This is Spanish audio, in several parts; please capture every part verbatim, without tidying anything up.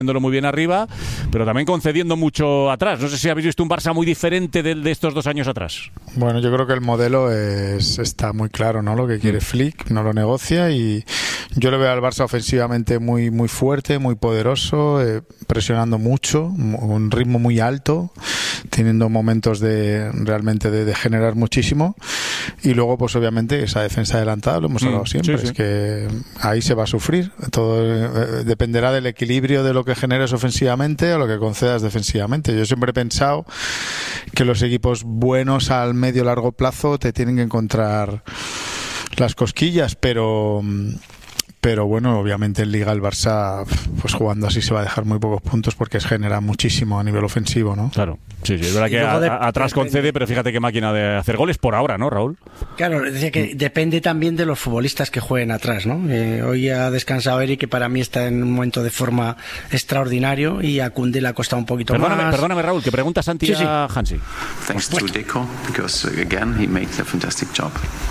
haciéndolo muy bien arriba, pero también concediendo mucho atrás. No sé si habéis visto un Barça muy diferente del de estos dos años atrás. Bueno, yo creo que el modelo es, está muy claro, ¿no? Lo que quiere Flick, no lo negocia, y yo le veo al Barça ofensivamente muy muy fuerte, muy poderoso, eh, presionando mucho, un ritmo muy alto, teniendo momentos de realmente de, de generar muchísimo, y luego pues obviamente esa defensa adelantada, lo hemos hablado mm, siempre, sí, sí. es que ahí se va a sufrir. Todo eh, dependerá del equilibrio de lo que generes ofensivamente o lo que concedas defensivamente. Yo siempre he pensado que los equipos buenos al medio largo plazo te tienen que encontrar las cosquillas, pero pero bueno, obviamente en Liga el Barça, pues jugando así se va a dejar muy pocos puntos porque es genera muchísimo a nivel ofensivo, ¿no? Claro, sí, sí, es verdad que a, de, a, atrás concede, pero fíjate qué máquina de hacer goles por ahora, ¿no, Raúl? Claro, decía que mm. depende también de los futbolistas que jueguen atrás, ¿no? Eh, hoy ha descansado Eric, que para mí está en un momento de forma extraordinario, y a Koundé le ha costado un poquito perdóname, más. Perdóname, Raúl, que pregunta Santi sí, sí. a Hansi. Thanks to Deco, because again he makes a fantastic job.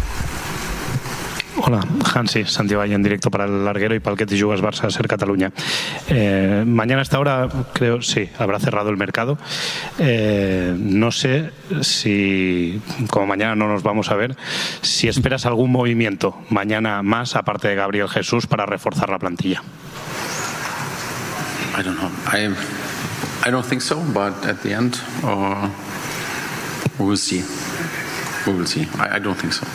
Hola, Hansi, Santi Valle en directo para el Larguero y para el que te jugas Barça Ser Cataluña. Eh, mañana a esta hora, creo, sí, habrá cerrado el mercado. Eh, no sé si, como mañana no nos vamos a ver, si esperas algún movimiento mañana más, aparte de Gabriel Jesús, para reforzar la plantilla. I don't know. I, I don't think so, but at the end, uh, we will see. We will see. I, I don't think so.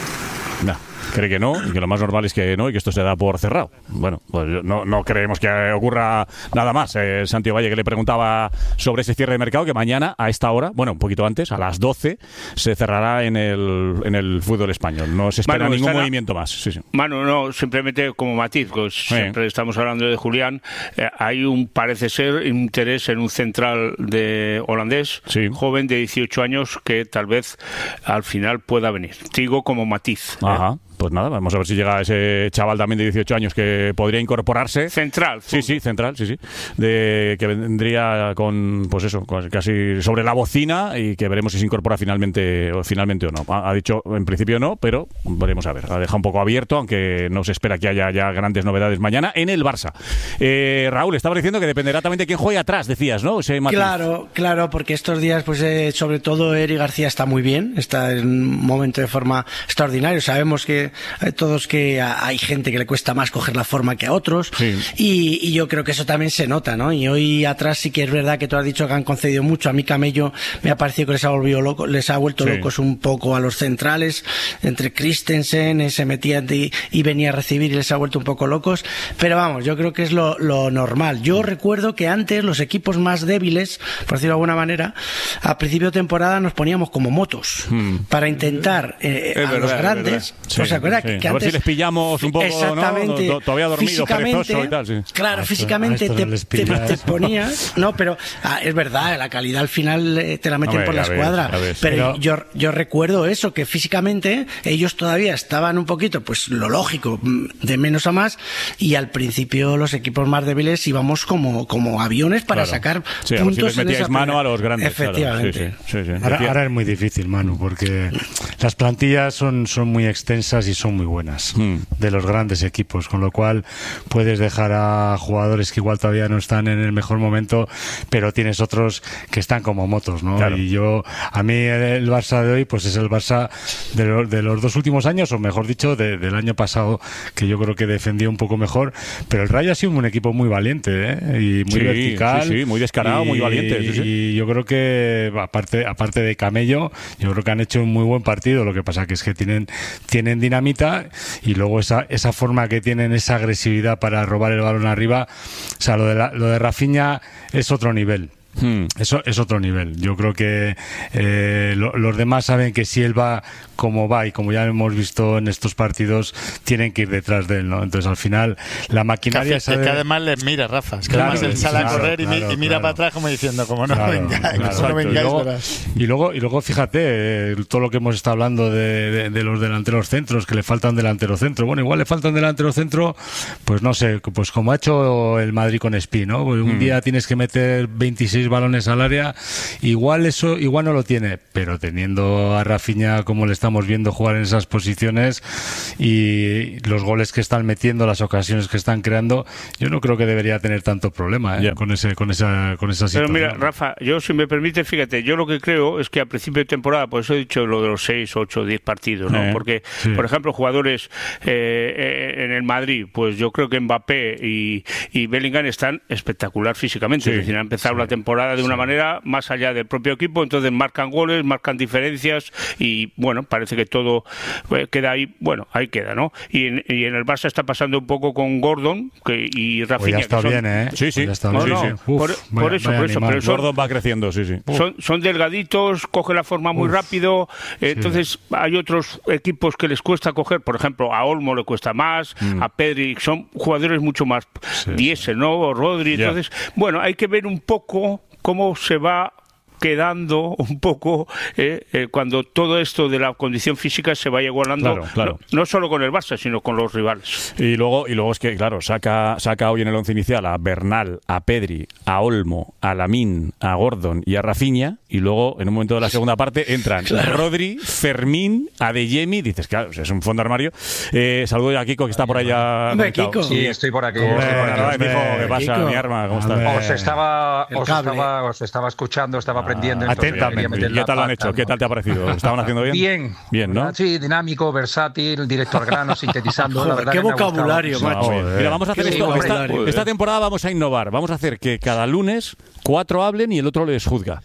No. Cree que no, y que lo más normal es que no, y que esto se da por cerrado. Bueno, pues no, no creemos que ocurra nada más. Eh, Santiago Valle, que le preguntaba sobre ese cierre de mercado, que mañana a esta hora, bueno, un poquito antes, a las doce, se cerrará en el, en el fútbol español. No se espera Manu, ningún movimiento más. Sí, sí. Manu, no, simplemente como matiz, pues sí. Siempre estamos hablando de Julián, eh, hay un, parece ser, interés en un central de holandés, sí. joven de dieciocho años, que tal vez al final pueda venir. Digo como matiz. Ajá. Eh. Pues nada, vamos a ver si llega ese chaval también de dieciocho años que podría incorporarse. Central. Sí, sí, central, sí, sí. De, que vendría con, pues eso, casi sobre la bocina, y que veremos si se incorpora finalmente o, finalmente o no. Ha, ha dicho en principio no, pero veremos a ver. Ha dejado un poco abierto, aunque no se espera que haya ya grandes novedades mañana en el Barça. Eh, Raúl, estaba diciendo que dependerá también de quién juegue atrás, decías, ¿no? Ese claro, claro, porque estos días, pues eh, sobre todo Eric García está muy bien, está en un momento de forma extraordinario. Sabemos que todos que hay gente que le cuesta más coger la forma que a otros, sí. y, y yo creo que eso también se nota, ¿no? Y hoy atrás sí que es verdad que tú has dicho que han concedido mucho. A mí Camello me ha parecido que les ha volvido loco, les ha vuelto sí. locos un poco a los centrales, entre Christensen se metía y, y venía a recibir y les ha vuelto un poco locos, pero vamos, yo creo que es lo, lo normal. Yo recuerdo que antes los equipos más débiles, por decirlo de alguna manera, a principio de temporada nos poníamos como motos hmm. para intentar eh, a verdad, los grandes, ¿os sí, acuerdas? Sí. Que a antes, ver si les pillamos un poco, exactamente, ¿no? Todavía dormido, perezoso y tal. Sí. Claro, físicamente te, te, te ponías, no, pero ah, es verdad, la calidad al final eh, te la meten ver, por la escuadra. Ver, ver, pero, pero yo, yo recuerdo eso, que físicamente ellos todavía estaban un poquito, pues lo lógico, de menos a más, y al principio los equipos más débiles íbamos como, como aviones para claro. sacar sí, puntos. A ver si les metíais mano a los grandes. Efectivamente. Claro. Sí, sí, sí, sí. Ahora, ahora es muy difícil, Manu, porque las plantillas son, son muy extensas y son muy buenas hmm. de los grandes equipos, con lo cual puedes dejar a jugadores que igual todavía no están en el mejor momento, pero tienes otros que están como motos, ¿no? Claro. Y yo, a mí el Barça de hoy, pues es el Barça de, lo, de los dos últimos años, o mejor dicho, de, del año pasado, que yo creo que defendió un poco mejor, pero el Rayo ha sido un equipo muy valiente, ¿eh? Y muy sí, vertical. Sí, sí, muy descarado, y, muy valiente. Sí, sí. Y yo creo que, aparte, aparte de Camello, yo creo que han hecho un muy buen partido. Lo que pasa que es que tienen, tienen dinamita, y luego esa, esa forma que tienen, esa agresividad para robar el balón arriba. O sea, lo de, la, lo de Rafinha es otro nivel. Hmm. Eso es otro nivel. Yo creo que eh, lo, los demás saben que si él va como va, y como ya hemos visto en estos partidos, tienen que ir detrás de él, ¿no? Entonces al final la maquinaria es que, que además le mira, Rafa, es que claro, además él sale claro, a correr y, claro, y mira claro. para atrás como diciendo, como no claro, vengáis, claro, no vengáis, y, luego, y luego y luego fíjate eh, todo lo que hemos estado hablando de, de, de los delanteros centros, que le falta un delantero centro. Bueno, igual le falta un delantero centro, pues no sé, pues como ha hecho el Madrid con Espí, ¿no? Un hmm. día tienes que meter veintiséis seis balones al área, igual eso igual no lo tiene, pero teniendo a Rafinha como le estamos viendo jugar en esas posiciones y los goles que están metiendo, las ocasiones que están creando, yo no creo que debería tener tanto problema ¿eh? yeah. con ese con esa con esa situación. Pero mira, Rafa, yo si me permite, fíjate, yo lo que creo es que a principio de temporada, por eso he dicho lo de los seis, ocho, diez partidos, ¿no? Eh, Porque, sí. por ejemplo, jugadores eh, en el Madrid, pues yo creo que Mbappé y, y Bellingham están espectacular físicamente, sí. es decir, han empezado sí. la temporada de una sí. manera más allá del propio equipo, entonces marcan goles, marcan diferencias y bueno, parece que todo eh, queda ahí, bueno, ahí queda, ¿no? Y en, y en el Barça está pasando un poco con Gordon que, y Rafinha. Pues ya está que son, bien, ¿eh? Sí, sí. Ya está no, bien. no, sí, sí. Uf, por, vaya, por eso, por eso. Pero son, Gordon va creciendo, sí, sí. Son, son delgaditos, coge la forma muy Uf, rápido, eh, entonces sí. hay otros equipos que les cuesta coger, por ejemplo, a Olmo le cuesta más, mm. a Pedri, son jugadores mucho más sí, diésel, ¿no? O Rodri, yeah. entonces, bueno, hay que ver un poco cómo se va quedando un poco eh, eh, cuando todo esto de la condición física se vaya igualando, claro, claro. No, no solo con el Barça, sino con los rivales. Y luego, y luego es que, claro, saca, saca hoy en el once inicial a Bernal, a Pedri, a Olmo, a Lamine, a Gordon y a Rafinha, y luego, en un momento de la segunda parte, entran claro. Rodri, Fermín, Adeyemi, dices, claro, es un fondo armario. Eh, saludo a Kiko, que está por allá. Hombre, Kiko. Sí, estoy por aquí. Estoy por aquí. Dijo, ¿qué pasa, Kiko. mi arma? ¿Cómo estás? Os estaba, os estaba, os estaba escuchando, estaba aprendiendo. Ah, atentamente. ¿Qué tal lo han hecho? ¿no? ¿Qué tal te ha parecido? ¿Estaban haciendo bien? Bien. Bien, ¿no? Sí, dinámico, versátil, directo al grano, sintetizando. Joder, la verdad qué que vocabulario, me macho. No, mira, vamos a hacer sí, esto. Esta, joder. esta temporada vamos a innovar. Vamos a hacer que cada lunes cuatro hablen y el otro les juzga.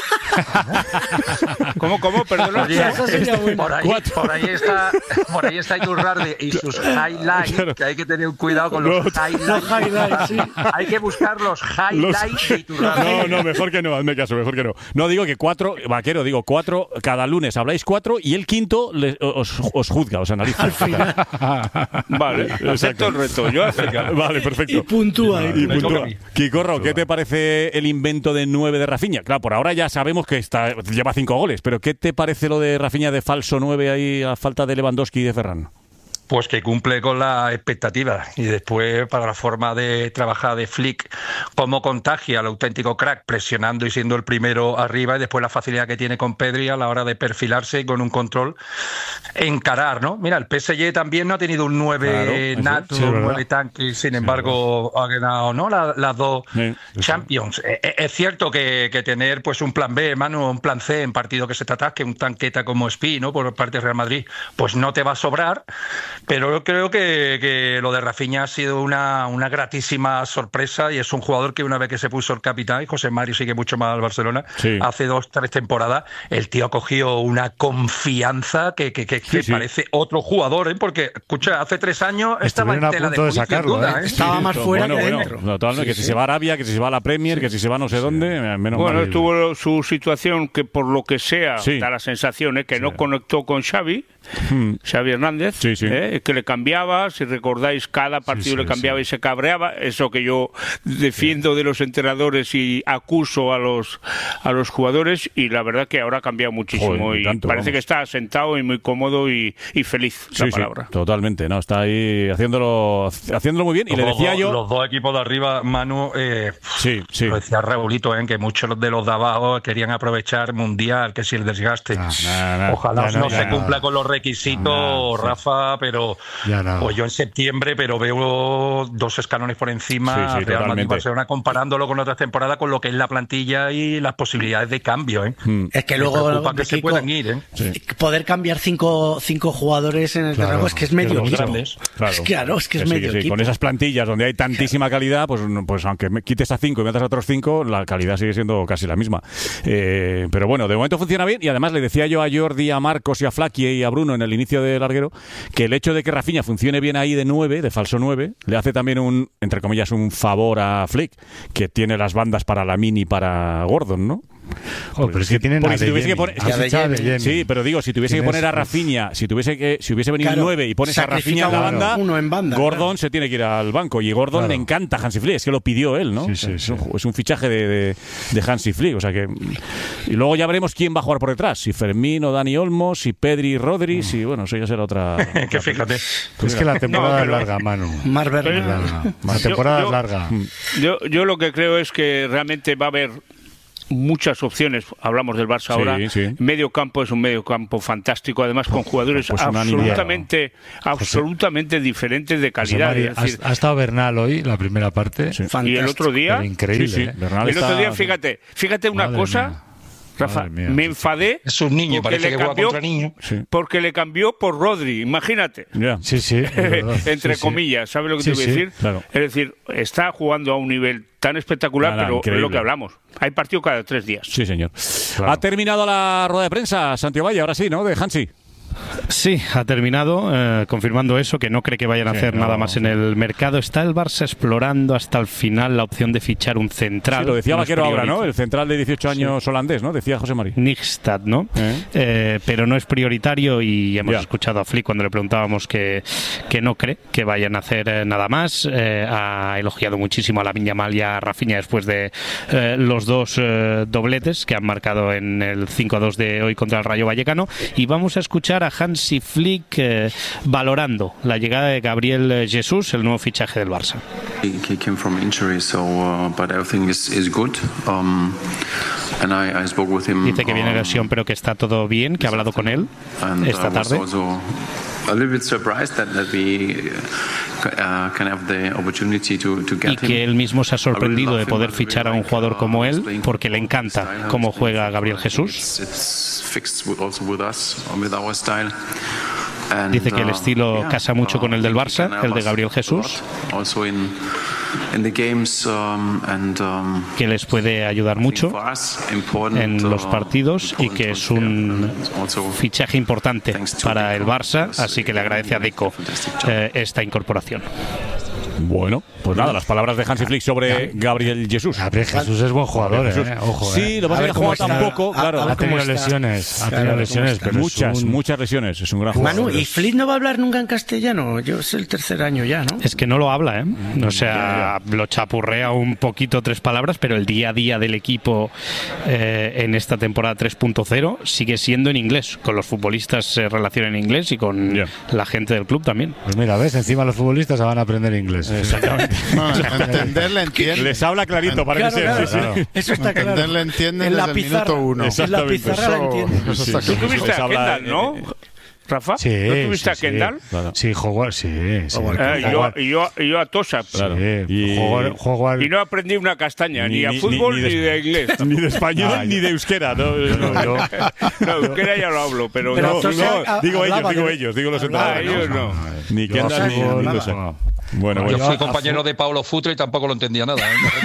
¿Cómo, cómo? Perdón. Oye, por, ahí, por, ahí está, por ahí está Iturralde y sus highlights, claro. que hay que tener cuidado con los, los highlights. Los highlights sí. Hay que buscar los highlights los... de Iturralde. No, no, mejor que no, hazme caso, mejor que no. No, digo que cuatro, vaquero, digo cuatro, cada lunes habláis cuatro y el quinto les, os, os juzga, os analiza. Al final. Vale, acepto el reto. Yo acepto. Vale, perfecto. Y puntúa. Y, y puntúa. Kikorro, ¿qué te parece el invento de nueve de Rafinha? Claro, por ahora ya sabemos que está, lleva cinco goles, pero ¿qué te parece lo de Rafinha de falso nueve ahí a falta de Lewandowski y de Ferran? Pues que cumple con la expectativa y después para la forma de trabajar de Flick, cómo contagia al auténtico crack presionando y siendo el primero arriba y después la facilidad que tiene con Pedri a la hora de perfilarse y con un control encarar, ¿no? Mira, el P S G también no ha tenido un nueve claro, nato, sí, un nueve tanque, sin embargo sí, ha ganado, ¿no? Las, las dos sí, Champions. Sí. Es, es cierto que, que tener pues un plan B, hermano, un plan C en partido que se te atasque, un tanqueta como Spi, ¿no? Por parte de Real Madrid, pues no te va a sobrar. Pero yo creo que, que lo de Rafinha ha sido una, una gratísima sorpresa y es un jugador que una vez que se puso el capitán, y José Mario sigue mucho más al Barcelona, sí. hace dos, tres temporadas, el tío ha cogido una confianza que, que, que, sí, que sí. parece otro jugador, ¿eh? Porque, escucha, hace tres años estaba en tela de juicio, de sacarlo, duda, ¿eh? Estaba sí, más fuera bueno, que bueno, dentro. No, sí, que sí. si se va a Arabia, que si se va a la Premier, sí. que si se va a no sé sí. dónde, menos bueno, mal. tuvo su situación que por lo que sea, sí. da la sensación, ¿eh? que sí. no conectó con Xavi, hmm. Xavi Hernández, sí, sí. ¿eh? que le cambiaba, si recordáis, cada partido sí, sí, le cambiaba sí. y se cabreaba, eso que yo defiendo sí. de los entrenadores y acuso a los a los jugadores, y la verdad que ahora ha cambiado muchísimo. Joder, y tanto, parece vamos. que está sentado y muy cómodo y, y feliz, sí, la palabra. Sí, totalmente, no, está ahí haciéndolo haciéndolo muy bien. Y los le decía dos, yo... Los dos equipos de arriba, Manu, eh, sí, sí. lo decía Raulito, eh, que muchos de los de abajo querían aprovechar Mundial, que si el desgaste. No, no, no, Ojalá no, no, no se no, cumpla no. con los requisitos, no, no, Rafa, sí. pero no. pues yo en septiembre, pero veo dos escalones por encima sí, sí, Real Madrid Barcelona comparándolo con otras temporadas, con lo que es la plantilla y las posibilidades de cambio. ¿eh? Hmm. Es que luego que se Kiko, puedan ir, ¿eh? sí. poder cambiar cinco, cinco jugadores en el claro, terreno es que es medio equipo. Grandes. Claro, es, claro, es que, que es sí, medio que sí. equipo. Con esas plantillas donde hay tantísima calidad, pues, pues aunque me quites a cinco y metas a otros cinco, la calidad sigue siendo casi la misma. Eh, pero bueno, de momento funciona bien, y además le decía yo a Jordi, a Marcos y a Flaki y a Bruno en el inicio del larguero que el hecho de que Rafinha funcione bien ahí de nueve, de falso nueve, le hace también un, entre comillas, un favor a Flick, que tiene las bandas para Lamine y para Gordon, ¿no? Oh, pero es que tienen si tuviese que poner, es sí, pero digo, si tuviese que poner a Rafinha, si tuviese que si hubiese venido claro, nueve y pones a Rafinha en la banda, uno en banda Gordon claro. se tiene que ir al banco, y Gordon claro. le encanta a Hansi Flick, es que lo pidió él, ¿no? Sí, sí, es, sí. Un, es un fichaje de, de, de Hansi Flick, o sea que y luego ya veremos quién va a jugar por detrás, si Fermín o Dani Olmo, si Pedri y Rodri, mm. si bueno, eso ya será otra, otra que fíjate. Pues es que la temporada no, pero, es larga, Manu. Más verdad. La temporada yo, es larga. Yo, yo lo que creo es que realmente va a haber muchas opciones. Hablamos del Barça Sí, ahora. sí. Medio campo es un medio campo fantástico, además con jugadores Pues una absolutamente, absolutamente diferentes de calidad. Mari, es decir, ha, ha estado Bernal hoy, la primera parte. Sí. y el otro día, Pero increíble. Sí, sí. ¿eh? Bernal el otro está- día, fíjate, fíjate una Madre cosa. mía. Rafa, Madre mía. me enfadé Es un niño, porque parece le que juega cambió, contra niños. Sí. porque le cambió por Rodri, imagínate. Ya. Sí, sí. es verdad. Entre Sí, sí. comillas, ¿sabes lo que Sí, te voy a sí, decir? claro. Es decir, está jugando a un nivel tan espectacular, Nada, pero increíble. es lo que hablamos. Hay partido cada tres días. Sí, señor. Claro. Ha terminado la rueda de prensa, Santiago Valle, ahora sí, ¿no? De Hansi. Sí, ha terminado eh, confirmando eso, que no cree que vayan a Sí, hacer no. nada más en el mercado. Está el Barça explorando hasta el final la opción de fichar un central. Sí, lo decía No es Vaquero ahora, ¿no? prioritario. El central de dieciocho años holandés, ¿no? Decía José Mari. Nigstad, ¿no? ¿Eh? Eh, pero no es prioritario y hemos Ya. escuchado a Flick cuando le preguntábamos que, que no cree que vayan a hacer eh, nada más. Eh, ha elogiado muchísimo a Lamine Yamal y a Rafinha después de eh, los dos eh, dobletes que han marcado en el cinco a dos de hoy contra el Rayo Vallecano, y vamos a escuchar a Hansi Flick eh, valorando la llegada de Gabriel Jesús, el nuevo fichaje del Barça. He, he came from injury, so uh, but everything is, is good. Um, and I, I spoke with him. Dice que viene um, lesión pero que está todo bien, que ha hablado con él and esta I was tarde. also a little bit surprised that, that we uh, can have the opportunity to, to Y get que him. él mismo se ha sorprendido de poder I really fichar a un like, jugador uh, como él, his playing porque le football, his encanta style, how cómo he's playing juega football. Gabriel I think Jesús. It's, it's fixed with, also with us, with our style. And, Dice que el uh, estilo yeah, casa mucho con el del uh, Barça, he can help el de us Gabriel a Jesús. lot, also in, in the games, um, and, um, Que les puede ayudar mucho for us, important, en los uh, partidos y important que es transfer. un And also fichaje importante thanks to para el Deco, Barça, because así que le agradece a Deco fantastic job. eh, esta incorporación. Bueno, pues nada, las palabras de Hansi Flick sobre Gabriel Jesús. Gabriel Jesús es buen jugador, Jesús. ¿eh? Ojo, Sí, ¿eh? lo que pasa A es ver que ha cómo jugado está. tampoco, A- claro. a ver Ha tenido cómo está. lesiones, ha Claro, tenido cómo lesiones, está. pero Muchas, es un- muchas lesiones. Es un gran jugador. Manu, y Flick no va a hablar nunca en castellano. Yo es el tercer año ya, ¿no? Es que no lo habla, ¿eh? O sea, lo chapurrea un poquito tres palabras, pero el día a día del equipo eh, en esta temporada tres punto cero sigue siendo en inglés. Con los futbolistas se relaciona en inglés y con Ya. la gente del club también. Pues mira, ves, encima los futbolistas van a aprender inglés. Exactamente. No, entenderle entiende. Les habla clarito, parece Claro, ser. claro, sí, sí. claro. Eso está claro. Entenderle entiende En la desde el pizarra. minuto uno. En la Exactamente. pizarra la Eso- entiende. eso Sí, está sí. ¿Tú claro. tuviste Les a habla, Kendall, no? eh, Rafa, Sí, ¿no tuviste sí, a Kendall? Sí, Claro. sí jugó, sí, sí. Eh, yo, yo, yo a Tosa. Claro. Sí, Y- jugó- jugó al- Y no aprendí una castaña, ni, a Ni- fútbol ni- ni, ni de- de inglés. Ni de español Ah, ni yo- de euskera. No, no, No, yo- No, euskera ya lo hablo, pero, Pero no, Tosa no. ha- digo ellos, hablaba digo de- ellos, digo los hablaba Ah, entrenadores. ellos no. Ni Yo Kendall a ni fútbol, ni no. Tosa. Bueno, Yo bueno. fui a compañero de Paulo Futre y tampoco lo entendía nada.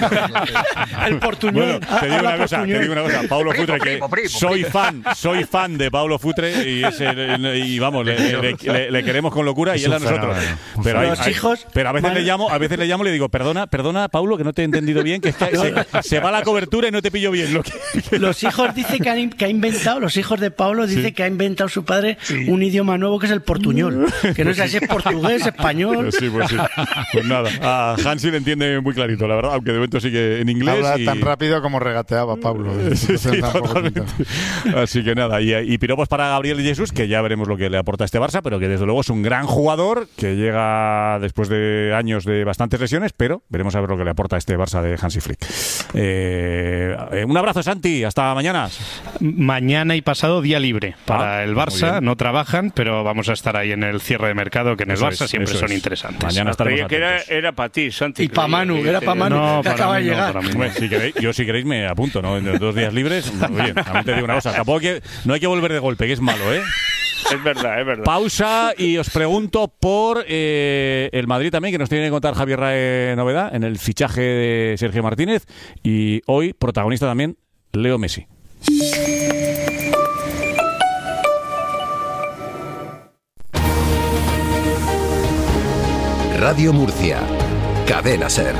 ¿eh? El portuñol. Bueno, te digo una cosa, te digo una cosa, Paulo Primo, Futre, que primo, primo, soy fan, soy fan de Paulo Futre y, es el- y vamos, le, le- le- le queremos con locura y Es él a un nosotros. fenómeno. Pero, hay- Los hay- hijos pero a veces van- le llamo, a veces le llamo y le digo, perdona, perdona, Paulo, que no te he entendido bien, que, es que se, se va la cobertura y no te pillo bien. Lo que, Los hijos dice que, han- que ha inventado, los hijos de Pablo dice Sí. que ha inventado su padre un idioma nuevo que es el portuñol. Que no sé si es portugués, español. Sí, pues sí. Pues nada, a Hansi le entiende muy clarito, la verdad, aunque de momento sigue en inglés. Habla y... tan rápido como regateaba Pablo. Sí, sí, Entonces, tampoco totalmente. pinta. Así que nada, y, y piropos para Gabriel Jesús, que ya veremos lo que le aporta este Barça, pero que desde luego es un gran jugador, que llega después de años de bastantes lesiones, pero veremos a ver lo que le aporta este Barça de Hansi Flick. Eh, eh, un abrazo, Santi, hasta mañana. Mañana y pasado día libre para Ah, el muy Barça. bien. No trabajan, pero vamos a estar ahí en el cierre de mercado, que en el Eso Barça es, siempre eso son es. interesantes. Mañana estaremos Creía que era, atentos. era para ti, Santi. Y pa' creía Manu, que era te- pa' Manu. No, que para acaba mí de no, llegar. para mí no. Hombre, si queréis, yo si queréis me apunto, ¿no? En dos días libres, oye, también te digo una cosa, tampoco hay que, no hay que volver de golpe, que es malo, ¿eh? Es verdad, es verdad. Pausa y os pregunto por eh, el Madrid también, que nos tiene que contar Javier Rae novedad en el fichaje de Sergio Martínez, y hoy protagonista también Leo Messi. Radio Murcia. Cadena Ser.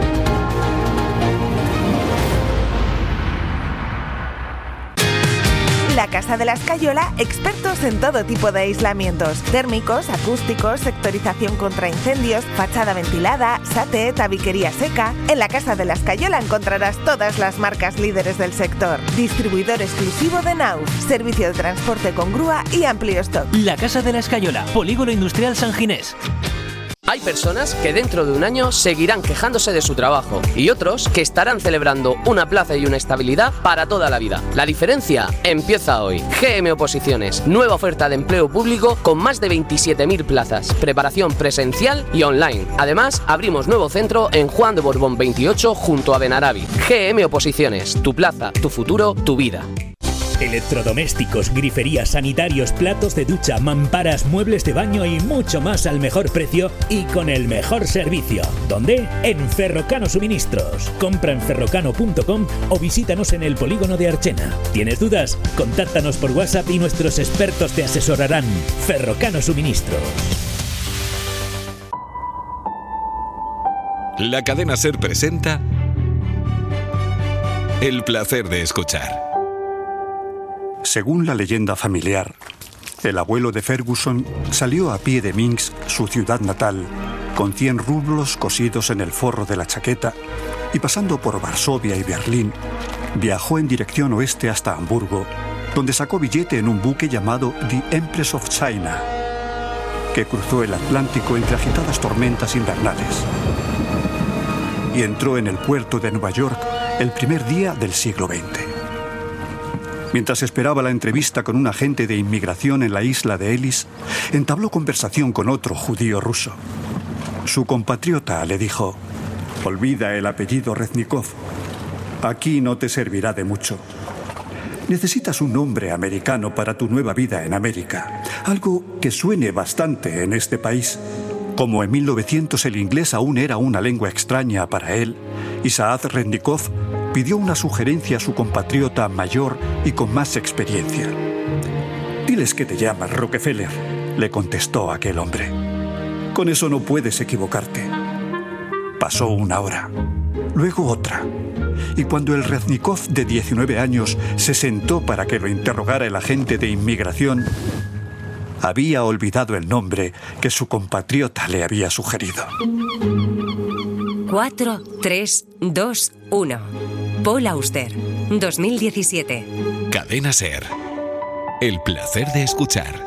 La Casa de la Escayola, expertos en todo tipo de aislamientos, térmicos, acústicos, sectorización contra incendios, fachada ventilada, SATE, tabiquería seca. En la Casa de la Escayola encontrarás todas las marcas líderes del sector. Distribuidor exclusivo de Naus, servicio de transporte con grúa y amplio stock. La Casa de la Escayola, Polígono Industrial San Ginés. Hay personas que dentro de un año seguirán quejándose de su trabajo y otros que estarán celebrando una plaza y una estabilidad para toda la vida. La diferencia empieza hoy. G M Oposiciones, nueva oferta de empleo público con más de veintisiete mil plazas, preparación presencial y online. Además, abrimos nuevo centro en Juan de Borbón veintiocho junto a Benarabi. G M Oposiciones, tu plaza, tu futuro, tu vida. Electrodomésticos, griferías, sanitarios, platos de ducha, mamparas, muebles de baño y mucho más al mejor precio y con el mejor servicio. ¿Dónde? En Ferrocano Suministros. Compra en ferrocano punto com o visítanos en el polígono de Archena. ¿Tienes dudas? Contáctanos por WhatsApp y nuestros expertos te asesorarán. Ferrocano Suministros. La cadena SER presenta El placer de escuchar. Según la leyenda familiar, el abuelo de Ferguson salió a pie de Minsk, su ciudad natal, con cien rublos cosidos en el forro de la chaqueta y pasando por Varsovia y Berlín, viajó en dirección oeste hasta Hamburgo, donde sacó billete en un buque llamado The Empress of China, que cruzó el Atlántico entre agitadas tormentas invernales y entró en el puerto de Nueva York el primer día del siglo veinte. Mientras esperaba la entrevista con un agente de inmigración en la isla de Ellis, entabló conversación con otro judío ruso. Su compatriota le dijo: «Olvida el apellido Reznikov. Aquí no te servirá de mucho. Necesitas un nombre americano para tu nueva vida en América. Algo que suene bastante en este país». Como en mil novecientos el inglés aún era una lengua extraña para él, Isaac Reznikov pidió una sugerencia a su compatriota mayor y con más experiencia. «Diles que te llamas Rockefeller», le contestó aquel hombre. «Con eso no puedes equivocarte». Pasó una hora, luego otra, y cuando el Reznikov de diecinueve años se sentó para que lo interrogara el agente de inmigración, había olvidado el nombre que su compatriota le había sugerido. cuatro, tres, dos, uno. Paul Auster, dos mil diecisiete. Cadena SER. El placer de escuchar.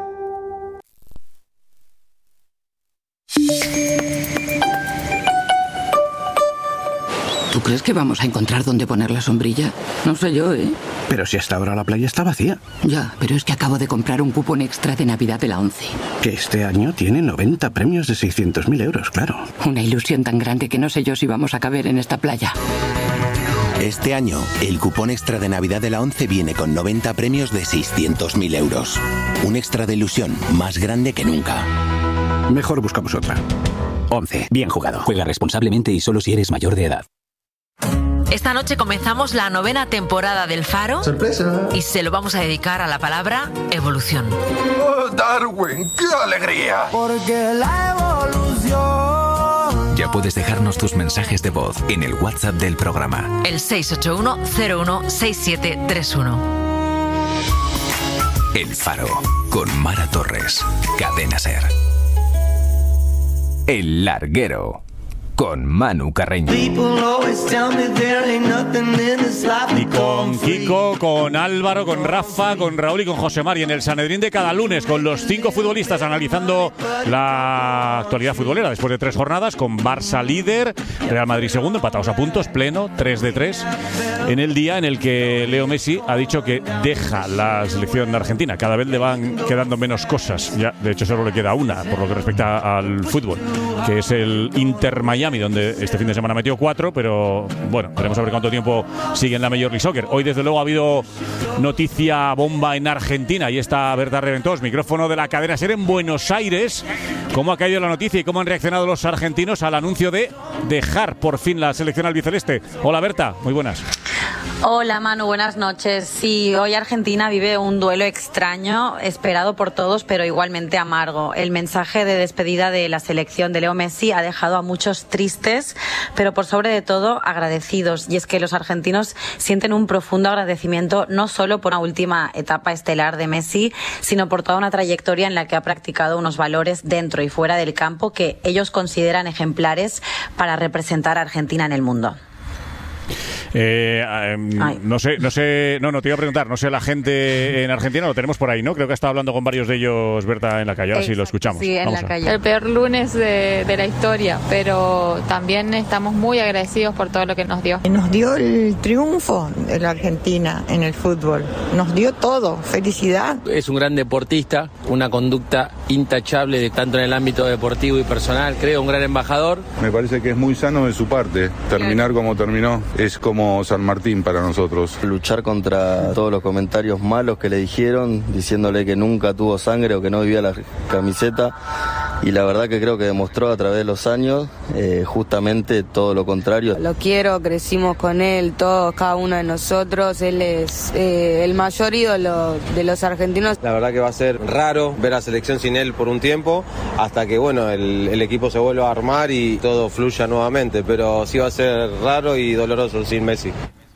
¿Tú crees que vamos a encontrar dónde poner la sombrilla? No sé yo, ¿eh? Pero si hasta ahora la playa está vacía. Ya, pero es que acabo de comprar un cupón extra de Navidad de la ONCE. Que este año tiene noventa premios de seiscientos mil euros, claro. Una ilusión tan grande que no sé yo si vamos a caber en esta playa. Este año, el cupón extra de Navidad de la ONCE viene con noventa premios de seiscientos mil euros. Un extra de ilusión más grande que nunca. Mejor buscamos otra. ONCE. Bien jugado. Juega responsablemente y solo si eres mayor de edad. Esta noche comenzamos la novena temporada del Faro. ¡Sorpresa! Y se lo vamos a dedicar a la palabra evolución. ¡Oh, Darwin! ¡Qué alegría! Porque la evolución... Ya puedes dejarnos tus mensajes de voz en el WhatsApp del programa. El seis ocho uno cero uno seis siete tres uno. El Faro, con Mara Torres. Cadena SER. El Larguero, con Manu Carreño. Y con Kiko, con Álvaro, con Rafa, con Raúl y con José Mari en el Sanedrín de cada lunes, con los cinco futbolistas analizando la actualidad futbolera después de tres jornadas, con Barça líder, Real Madrid segundo, empatados a puntos, pleno, tres de tres, en el día en el que Leo Messi ha dicho que deja la selección argentina. Cada vez le van quedando menos cosas, ya de hecho solo le queda una por lo que respecta al fútbol, que es el Inter Miami, donde este fin de semana metió cuatro, pero bueno, veremos a ver cuánto tiempo sigue en la Major League Soccer. Hoy desde luego ha habido noticia bomba en Argentina y está Berta Reventós, micrófono de la cadena SER en Buenos Aires. ¿Cómo ha caído la noticia y cómo han reaccionado los argentinos al anuncio de dejar por fin la selección albiceleste? Hola Berta, muy buenas. Hola Manu, buenas noches. Sí, hoy Argentina vive un duelo extraño, esperado por todos, pero igualmente amargo. El mensaje de despedida de la selección de Leo Messi ha dejado a muchos tristes, pero por sobre de todo agradecidos. Y es que los argentinos sienten un profundo agradecimiento no solo por la última etapa estelar de Messi, sino por toda una trayectoria en la que ha practicado unos valores dentro y fuera del campo que ellos consideran ejemplares para representar a Argentina en el mundo. Eh, eh, no sé, no sé, no, no te iba a preguntar, no sé la gente en Argentina, lo tenemos por ahí, ¿no? Creo que ha estado hablando con varios de ellos, Berta, en la calle, ahora sí lo escuchamos. Sí, en Vamos la a... calle. El peor lunes de, de la historia, pero también estamos muy agradecidos por todo lo que nos dio. Nos dio el triunfo de la Argentina en el fútbol, nos dio todo, felicidad. Es un gran deportista, una conducta intachable de tanto en el ámbito deportivo y personal, creo un gran embajador. Me parece que es muy sano de su parte, terminar como terminó, es como San Martín para nosotros. Luchar contra todos los comentarios malos que le dijeron, diciéndole que nunca tuvo sangre o que no vivía la camiseta, y la verdad que creo que demostró a través de los años eh, justamente todo lo contrario. Lo quiero, crecimos con él, todos, cada uno de nosotros, él es eh, el mayor ídolo de los argentinos. La verdad que va a ser raro ver a selección sin él por un tiempo, hasta que bueno el, el equipo se vuelva a armar y todo fluya nuevamente, pero sí va a ser raro y doloroso sin Messi.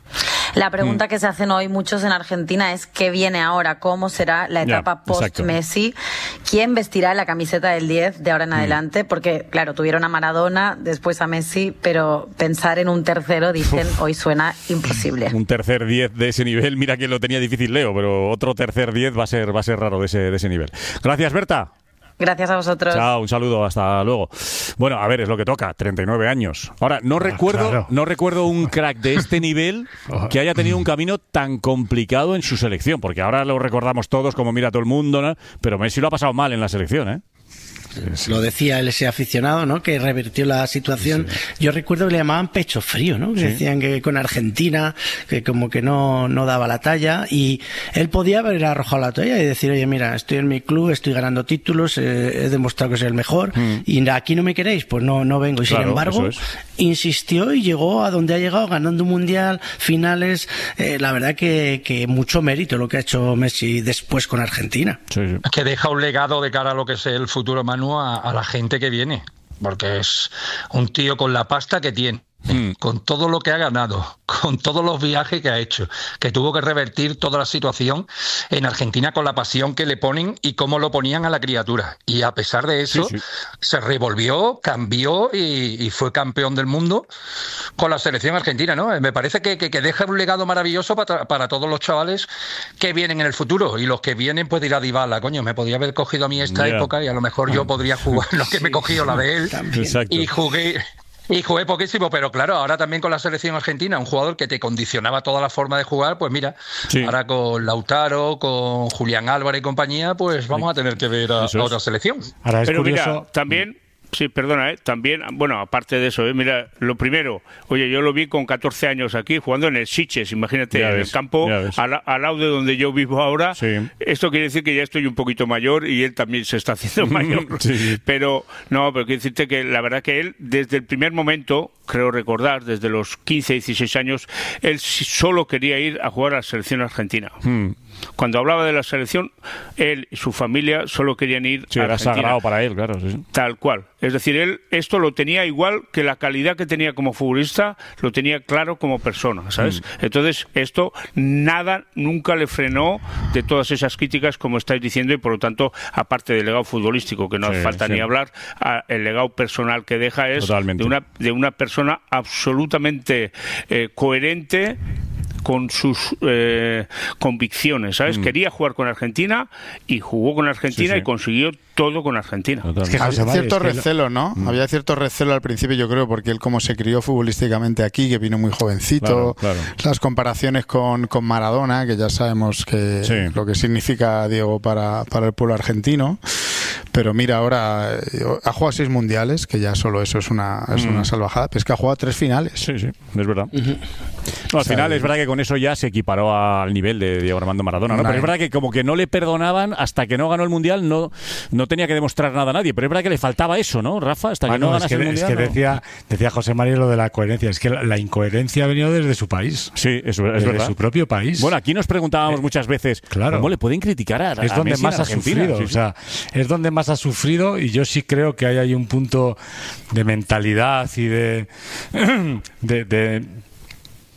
La pregunta que se hacen hoy muchos en Argentina es ¿qué viene ahora? ¿Cómo será la etapa post-Messi? ¿Quién vestirá la camiseta del diez de ahora en adelante? Porque, claro, tuvieron a Maradona, después a Messi, pero pensar en un tercero, dicen, Uf. hoy suena imposible. Un tercer diez de ese nivel, mira que lo tenía difícil Leo, pero otro tercer diez va a ser, va a ser raro de ese, de ese nivel. Gracias, Berta. Gracias a vosotros. Chao, un saludo, hasta luego. Bueno, a ver, es lo que toca, treinta y nueve años. Ahora, no, ah, recuerdo, claro. no recuerdo un crack de este nivel que haya tenido un camino tan complicado en su selección, porque ahora lo recordamos todos como mira todo el mundo, ¿no? Pero Messi lo ha pasado mal en la selección, ¿eh? Sí. Lo decía ese aficionado, ¿no? Que revirtió la situación. Sí. Yo recuerdo que le llamaban pecho frío, ¿no? Que sí. decían que con Argentina, que como que no, no daba la talla, y él podía haber arrojado la toalla y decir, oye, mira, estoy en mi club, estoy ganando títulos, eh, he demostrado que soy el mejor, mm. y aquí no me queréis, pues no, no vengo. Y claro, sin embargo, es. insistió y llegó a donde ha llegado, ganando un mundial, finales. Eh, la verdad que, que mucho mérito lo que ha hecho Messi después con Argentina. Sí, sí. Que deja un legado de cara a lo que es el futuro, Manu, A, a la gente que viene, porque es un tío con la pasta que tiene, mm. con todo lo que ha ganado, con todos los viajes que ha hecho, que tuvo que revertir toda la situación en Argentina con la pasión que le ponen y cómo lo ponían a la criatura, y a pesar de eso sí, sí. se revolvió, cambió y, y fue campeón del mundo con la selección argentina, ¿no? Me parece que, que, que deja un legado maravilloso para, para todos los chavales que vienen en el futuro, y los que vienen pues dirá Dybala, coño, me podía haber cogido a mí esta yeah. época y a lo mejor yo podría jugar lo que sí, me he cogido la de él. Y jugué Y jugué poquísimo, pero claro, ahora también con la selección argentina, un jugador que te condicionaba toda la forma de jugar, pues mira, sí. ahora con Lautaro, con Julián Álvarez y compañía, pues vamos a tener que ver a, a otra selección. Ahora es pero curioso. Mira, también... Sí, perdona, ¿eh? También, bueno, aparte de eso, ¿eh? Mira, lo primero, oye, yo lo vi con catorce años aquí, jugando en el Sitges, imagínate, ya en ves, el campo, al, al lado de donde yo vivo ahora. Sí. Esto quiere decir que ya estoy un poquito mayor y él también se está haciendo mayor. Sí. Pero, no, pero quiero decirte que la verdad que él, desde el primer momento, creo recordar, desde los quince, dieciséis años, él solo quería ir a jugar a la selección argentina. Hmm. Cuando hablaba de la selección, él y su familia solo querían ir sí, a Argentina. Era sagrado para él, claro. Sí. Tal cual. Es decir, él esto lo tenía igual que la calidad que tenía como futbolista, lo tenía claro como persona, ¿sabes? Mm. Entonces, esto nada, nunca le frenó de todas esas críticas, como estáis diciendo, y por lo tanto, aparte del legado futbolístico, que no hace sí, falta sí. ni hablar, a, el legado personal que deja es de una, de una persona absolutamente eh, coherente con sus eh, convicciones, ¿sabes? Mm. Quería jugar con Argentina y jugó con Argentina sí, sí. y consiguió todo con Argentina. Es que había cierto recelo, ¿no? Mm. Había cierto recelo al principio, yo creo, porque él como se crió futbolísticamente aquí, que vino muy jovencito, claro, claro. las comparaciones con, con Maradona, que ya sabemos que sí. lo que significa Diego para, para el pueblo argentino, pero mira, ahora ha jugado seis mundiales, que ya solo eso es una, es mm. una salvajada, pero es que ha jugado tres finales. Sí, sí, es verdad. Uh-huh. No, al o sea, final es verdad que con eso ya se equiparó al nivel de Diego Armando Maradona, ¿no? Pero es verdad que como que no le perdonaban hasta que no ganó el Mundial, no, no tenía que demostrar nada a nadie, pero es verdad que le faltaba eso, ¿no, Rafa? Hasta bueno, que no ganase es que, el Mundial. Es que ¿no? decía, decía José María lo de la coherencia, es que la, la incoherencia ha venido desde su país. Sí, eso es desde verdad. su propio país. Bueno, aquí nos preguntábamos eh, muchas veces, claro, ¿cómo le pueden criticar a, a Es donde Messi más en ha Argentina? sufrido, sí, o sea, es donde más ha sufrido, y yo sí creo que hay ahí un punto de mentalidad y de, de, de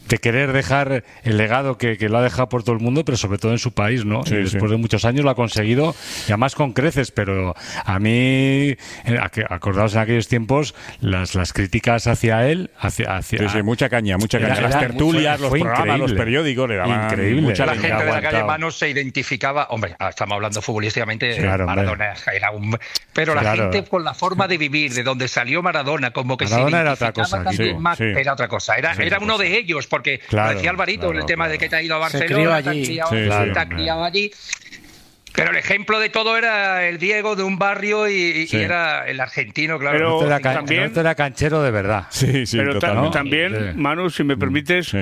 de querer dejar el legado que, que lo ha dejado por todo el mundo, pero sobre todo en su país, ¿no? Sí, y después sí. de muchos años lo ha conseguido, y además con creces, pero a mí, acordaos en aquellos tiempos, las, las críticas hacia él, hacia... hacia sí, sí, mucha caña, mucha caña. Era, las tertulias, fue, fue los programas, increíble. Los periódicos, le daban increíble. Mucha la gente de la calle Manu se identificaba, hombre, estamos hablando futbolísticamente, sí, claro, Maradona hombre. Era un... Pero la claro. gente con la forma de vivir, de donde salió Maradona, como que Maradona se era otra cosa, también sí, más, sí. era otra cosa, era, sí, era uno de ellos, porque claro, lo decía Alvarito, claro, el tema claro. de que te ha ido a Se Barcelona, crió allí. te ha criado, sí, te claro, ha criado allí. Pero el ejemplo de todo era el Diego de un barrio y, sí. y era el argentino, claro. Pero era can, también era canchero de verdad. Sí, sí, pero total, ta ¿no? también, sí. Manu, si me permites, sí.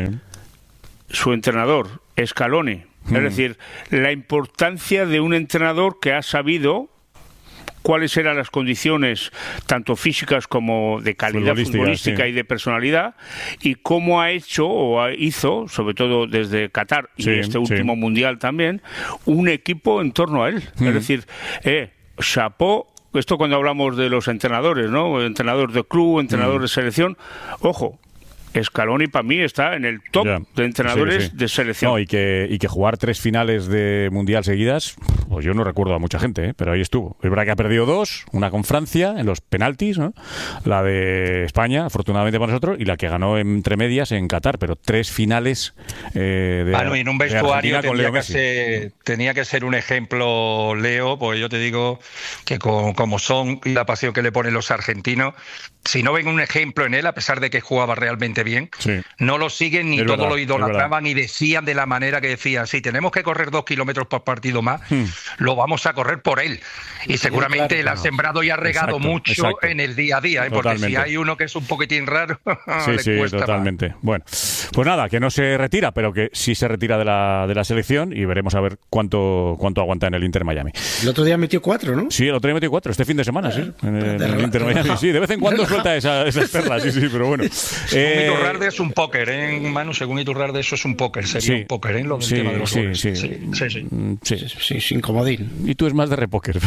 su entrenador, Scaloni. Mm. Es decir, la importancia de un entrenador que ha sabido cuáles eran las condiciones tanto físicas como de calidad futbolística, futbolística sí. y de personalidad, y cómo ha hecho o hizo, sobre todo desde Qatar y sí, este último sí. mundial también, un equipo en torno a él. Mm. Es decir, eh, chapó. Esto cuando hablamos de los entrenadores, ¿no? Entrenador de club, entrenador mm. de selección. Ojo, Scaloni para mí está en el top yeah. de entrenadores sí, sí. de selección. No, y que y que jugar tres finales de Mundial seguidas, pues yo no recuerdo a mucha gente, ¿eh? Pero ahí estuvo. Es verdad que ha perdido dos, una con Francia en los penaltis, ¿no? La de España, afortunadamente para nosotros, y la que ganó entre medias en Qatar, pero tres finales eh, de ah, no, y en un vestuario tenía que, ser, tenía que ser un ejemplo, Leo, pues yo te digo que con, como son y la pasión que le ponen los argentinos, si no ven un ejemplo en él, a pesar de que jugaba realmente bien, sí. no lo siguen ni es todo verdad, lo idolatraban y decían de la manera que decían, si tenemos que correr dos kilómetros por partido más, hmm. lo vamos a correr por él. Y seguramente sí, claro, él ha no. sembrado y ha regado exacto, mucho exacto. en el día a día, ¿eh? Porque si hay uno que es un poquitín raro, sí, le sí, cuesta totalmente. más. Bueno, pues nada, que no se retira, pero que sí se retira de la, de la selección y veremos a ver cuánto, cuánto aguanta en el Inter Miami. El otro día metió cuatro, ¿no? Sí, el otro día metió cuatro, este fin de semana, sí. En el, en el Inter Miami, sí, de vez en cuando suelta esa, esas perlas, sí, sí, pero bueno. Según eh, Iturralde es un póker, ¿eh, Manu? Según Iturralde eso es un póker, sería sí, un póker, ¿eh? Lo del sí, tema de los sí, goles. Sí, sí, sí, sí. Sí, sí, sí, sin comodín. Y tú es más de repóker.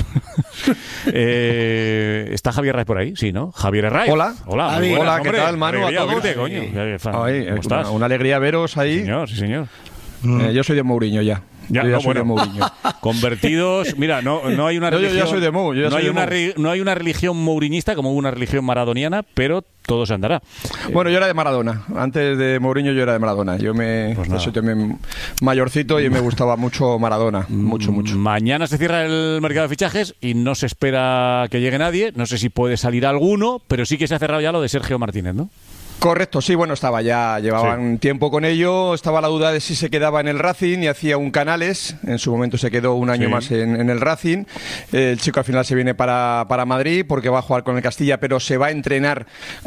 eh, ¿Está Javier Ray por ahí? Sí, ¿no? Javier Ray. Hola. Hola, Javi. buenas, Hola, hombre. ¿qué tal, Manu? Alegría, a todos. Verte, coño. Ay, ¿Cómo estás? Una, una alegría veros ahí. Sí, señor, sí, señor. Eh, yo soy de Mourinho ya. Ya, yo ya no, soy bueno, de Mourinho. Convertidos, mira, no, no hay una yo, religión. Yo ya soy de Mou, yo ya no, soy hay de una, Mou. no hay una religión mouriñista como una religión maradoniana, pero todo se andará. Bueno, yo era de Maradona. Antes de Mourinho yo era de Maradona. Yo me pues yo soy también mayorcito y me gustaba mucho Maradona. Mucho, mucho. Mañana se cierra el mercado de fichajes y no se espera que llegue nadie. No sé si puede salir alguno, pero sí que se ha cerrado ya lo de Sergio Martínez, ¿no? Correcto, sí, bueno, estaba ya, llevaban sí. tiempo con ello, estaba la duda de si se quedaba en el Racing y hacía un Canales, en su momento se quedó un año sí. más en, en el Racing, el chico al final se viene para, para Madrid porque va a jugar con el Castilla, pero se va a entrenar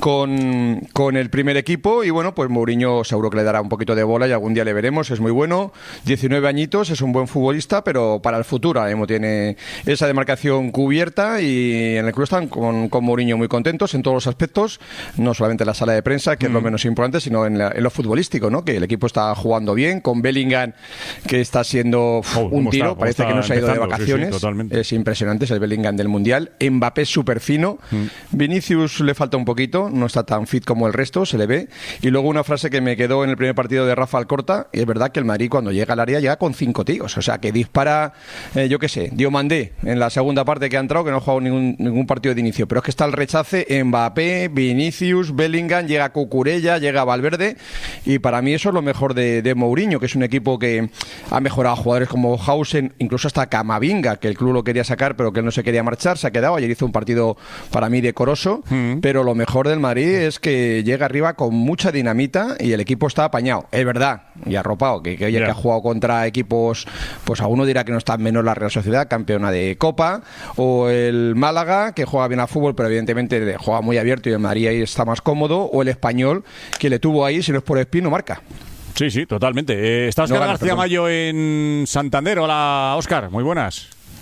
con, con el primer equipo y bueno, pues Mourinho seguro que le dará un poquito de bola y algún día le veremos, es muy bueno, diecinueve añitos, es un buen futbolista, pero para el futuro ahora mismo tiene esa demarcación cubierta y en el club están con, con Mourinho muy contentos en todos los aspectos, no solamente en la sala de prensa, que es lo menos importante, sino en, la, en lo futbolístico, ¿no? Que el equipo está jugando bien, con Bellingham, que está siendo uf, oh, un tiro, está, parece que no se ha ido de vacaciones. Sí, sí, es impresionante, es el Bellingham del Mundial. Mbappé súper fino. Mm. Vinicius le falta un poquito, no está tan fit como el resto, se le ve. Y luego una frase que me quedó en el primer partido de Rafa Alcorta, y es verdad que el Madrid cuando llega al área llega con cinco tíos, o sea, que dispara, eh, yo qué sé, Diomandé en la segunda parte que ha entrado, que no ha jugado ningún, ningún partido de inicio, pero es que está el rechace, Mbappé, Vinicius, Bellingham, llega Cucurella, llega Valverde y para mí eso es lo mejor de, de Mourinho, que es un equipo que ha mejorado a jugadores como Hausen, incluso hasta Camavinga, que el club lo quería sacar pero que él no se quería marchar, se ha quedado, ayer hizo un partido para mí decoroso, mm. pero lo mejor del Madrid es que llega arriba con mucha dinamita y el equipo está apañado, es verdad, y arropado, que, que, oye, yeah. que ha jugado contra equipos, pues alguno dirá que no está menos la Real Sociedad, campeona de Copa, o el Málaga, que juega bien a fútbol pero evidentemente juega muy abierto y el Madrid ahí está más cómodo, o el Español, que le tuvo ahí, si no es por Espino, marca. Sí, sí, totalmente. Eh, está Óscar no, García perdón. Mayo en Santander. Hola, Óscar, muy buenas.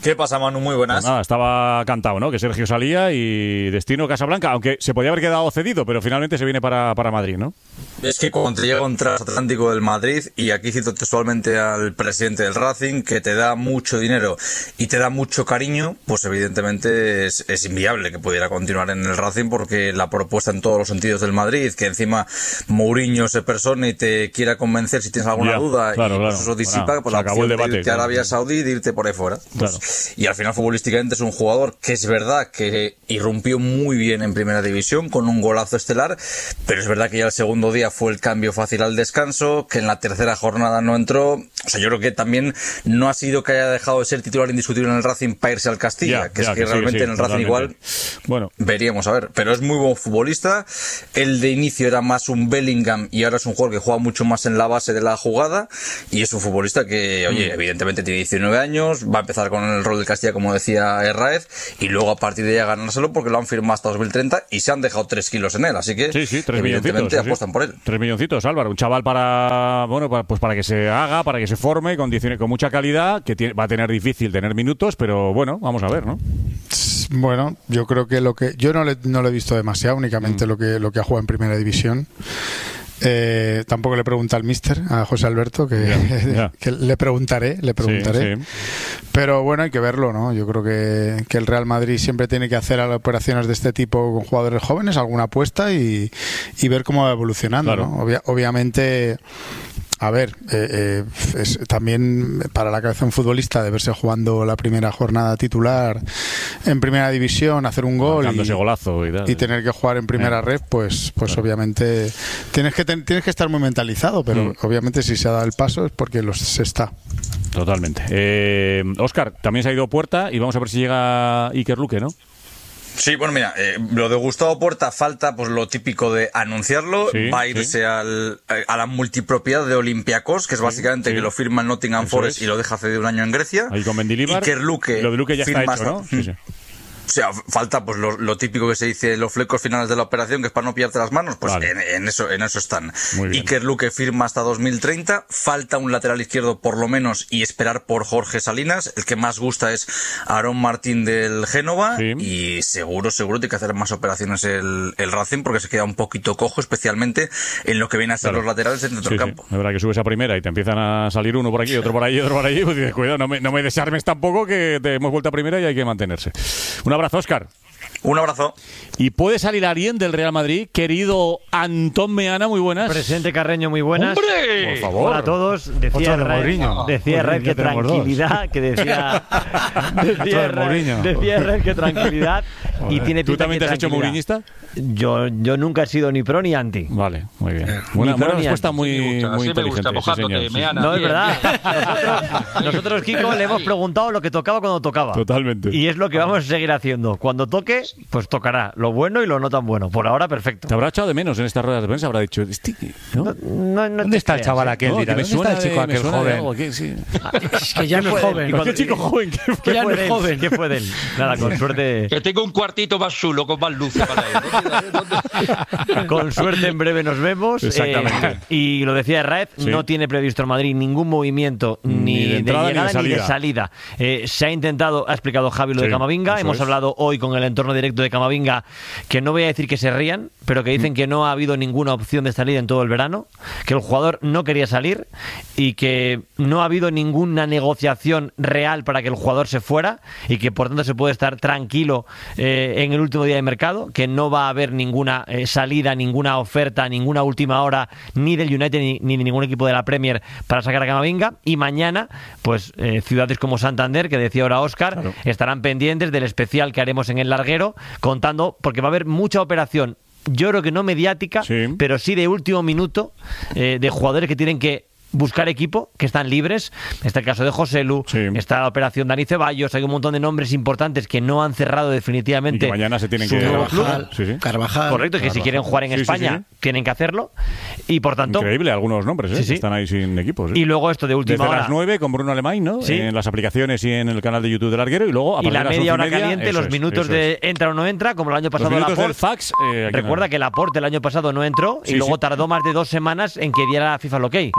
¿Qué pasa, Manu? Muy buenas. Pues nada, estaba cantado, ¿no? Que Sergio salía y destino Casablanca, aunque se podía haber quedado cedido, pero finalmente se viene para, para Madrid, ¿no? Es que cuando te llega un transatlántico del Madrid, y aquí cito textualmente al presidente del Racing, que te da mucho dinero y te da mucho cariño, pues evidentemente es, es inviable que pudiera continuar en el Racing, porque la propuesta en todos los sentidos del Madrid, que encima Mourinho se persone y te quiera convencer si tienes alguna Ya, duda, claro, y pues claro. eso disipa, Bueno, pues se la acabó opción el debate, de irte a claro. Arabia Saudí, de irte por ahí fuera. Pues, Claro. y al final futbolísticamente es un jugador que es verdad que irrumpió muy bien en primera división con un golazo estelar, pero es verdad que ya el segundo día fue el cambio fácil al descanso, que en la tercera jornada no entró. O sea, yo creo que también no ha sido que haya dejado de ser titular indiscutible en el Racing para irse al Castilla, Ya, que ya, es que, que sí, realmente sí, en el Racing totalmente. igual Bueno. veríamos a ver, pero es muy buen futbolista. El de inicio era más un Bellingham y ahora es un jugador que juega mucho más en la base de la jugada, y es un futbolista que, oye, Mm. evidentemente tiene diecinueve años, va a empezar con el rol del Castilla, como decía Herráez, y luego a partir de ahí a ganárselo, porque lo han firmado hasta dos mil treinta y se han dejado tres kilos en él, así que Sí, sí, tres evidentemente milloncitos, sí, sí. apuestan por él. Tres milloncitos, Álvaro. Un chaval para, bueno, para, pues para que se haga, para que se forme, con, diecinueve con mucha calidad, que tiene, va a tener difícil tener minutos, pero bueno, vamos a ver, ¿no? Bueno, yo creo que lo que yo no le, no lo he visto demasiado, únicamente mm. lo que lo que ha jugado en primera división. Eh, tampoco le pregunta al míster, a José Alberto, que, yeah, yeah. que le preguntaré, le preguntaré. Sí, sí. Pero bueno, hay que verlo, ¿no? Yo creo que, que el Real Madrid siempre tiene que hacer operaciones de este tipo con jugadores jóvenes, alguna apuesta y, y ver cómo va evolucionando, claro. ¿no? Obvia, obviamente... A ver, eh, eh, es también para la cabeza de un futbolista de verse jugando la primera jornada titular en primera división, hacer un gol y, ese golazo y, tal, y tener que jugar en primera eh. red, pues pues claro. obviamente tienes que ten, tienes que estar muy mentalizado, pero mm. obviamente si se ha dado el paso es porque los, se está. Totalmente. Eh, Óscar, también se ha ido Puerta y vamos a ver si llega Iker Luque, ¿no? Sí, bueno, mira, eh, lo de Gustavo Puerta falta pues lo típico de anunciarlo, sí, va a irse sí. al, a la multipropiedad de Olympiacos, que es sí, básicamente sí. que lo firma en Nottingham Eso Forest es. y lo deja cedido un año en Grecia. Ahí con Mendilibar, Iker Luque, lo de Luque ya está hecho, ¿no? Sí, sí. O sea, falta pues lo, lo típico que se dice, los flecos finales de la operación, que es para no pillarte las manos, pues vale. en, en eso en eso están. Iker Luque firma hasta dos mil treinta, falta un lateral izquierdo por lo menos y esperar por Jorge Salinas, el que más gusta es Aarón Martín del Génova, sí. y seguro, seguro tiene que hacer más operaciones el, el Racing, porque se queda un poquito cojo, especialmente en lo que viene a ser claro. los laterales dentro sí, del campo. Sí. Es verdad que subes a primera y te empiezan a salir uno por aquí, otro por allí, otro por allí, pues dices, cuidado, no me, no me desarmes tampoco, que te hemos vuelto a primera y hay que mantenerse. Un abrazo, Óscar. Un abrazo. Y puede salir Arién del Real Madrid, querido Antón Meana, muy buenas. Presente Carreño, muy buenas. ¡Hombre! Por favor. Hola a todos. Decía Red, decía Red que tranquilidad, que decía decía Red, decía Red que tranquilidad y tiene pinta. ¿Tú también te has hecho mourinhista? Yo yo nunca he sido ni pro ni anti. Vale, muy bien. Una, una respuesta muy, sí muy inteligente. Gusta, sí, señor. Meana, no, bien. Es verdad. Nosotros, nosotros, Kiko, le hemos preguntado lo que tocaba cuando tocaba. Totalmente. Y es lo que vamos a seguir haciendo. Cuando toque, pues tocará lo bueno y lo no tan bueno. Por ahora, perfecto. Te habrá echado de menos en estas ruedas de prensa, habrá dicho, ¿no? No, no, no ¿Dónde está el chaval ¿eh? aquel? No, Dirá, me ¿dónde suena está el chico de, aquel joven? Algo, ¿qué, sí. Es que ya no es joven. ¿Qué chico joven? ¿Qué fue? Que ya no es joven. ¿Qué fue de él? Nada, con suerte. Que tengo un cuartito más chulo con más luces para él. Con suerte en breve nos vemos. Exactamente. Eh, y lo decía Raed, sí. no tiene previsto el Madrid ningún movimiento ni, ni de, entrada, de llegada ni de salida. Ni de salida. Eh, se ha intentado, ha explicado Javi lo sí, de Camavinga. Hemos es. hablado hoy con el entorno directo de Camavinga, que no voy a decir que se rían, pero que dicen mm. que no ha habido ninguna opción de salida en todo el verano, que el jugador no quería salir y que no ha habido ninguna negociación real para que el jugador se fuera y que por tanto se puede estar tranquilo eh, en el último día de mercado, que no va a haber ninguna eh, salida, ninguna oferta, ninguna última hora ni del United ni, ni de ningún equipo de la Premier para sacar a Camavinga. Y mañana, pues eh, ciudades como Santander, que decía ahora Óscar, claro. estarán pendientes del especial que haremos en el larguero, contando, porque va a haber mucha operación, yo creo que no mediática, sí. pero sí de último minuto, eh, de jugadores que tienen que buscar equipo, que están libres. Está el caso de Joselu, sí. está la operación Dani Ceballos, hay un montón de nombres importantes que no han cerrado definitivamente. Y que mañana se tienen que Carvajal, sí, sí. Carvajal. Correcto, que Carvajal. Si quieren jugar en sí, España sí, sí. tienen que hacerlo. Y por tanto. Increíble algunos nombres, ¿eh? Sí, sí. están ahí sin equipos. ¿eh? Y luego esto de última Desde hora. las nueve con Bruno Alemán, ¿no? Sí. En las aplicaciones y en el canal de YouTube del Larguero. Y luego a y la media hora media, caliente, los es, minutos de entra o no entra, como el año pasado. Los minutos Laporte. del fax. Eh, Recuerda no. que Laporte el año pasado no entró sí, y luego sí. tardó más de dos semanas en que diera FIFA el ok. ¿Es verdad? Por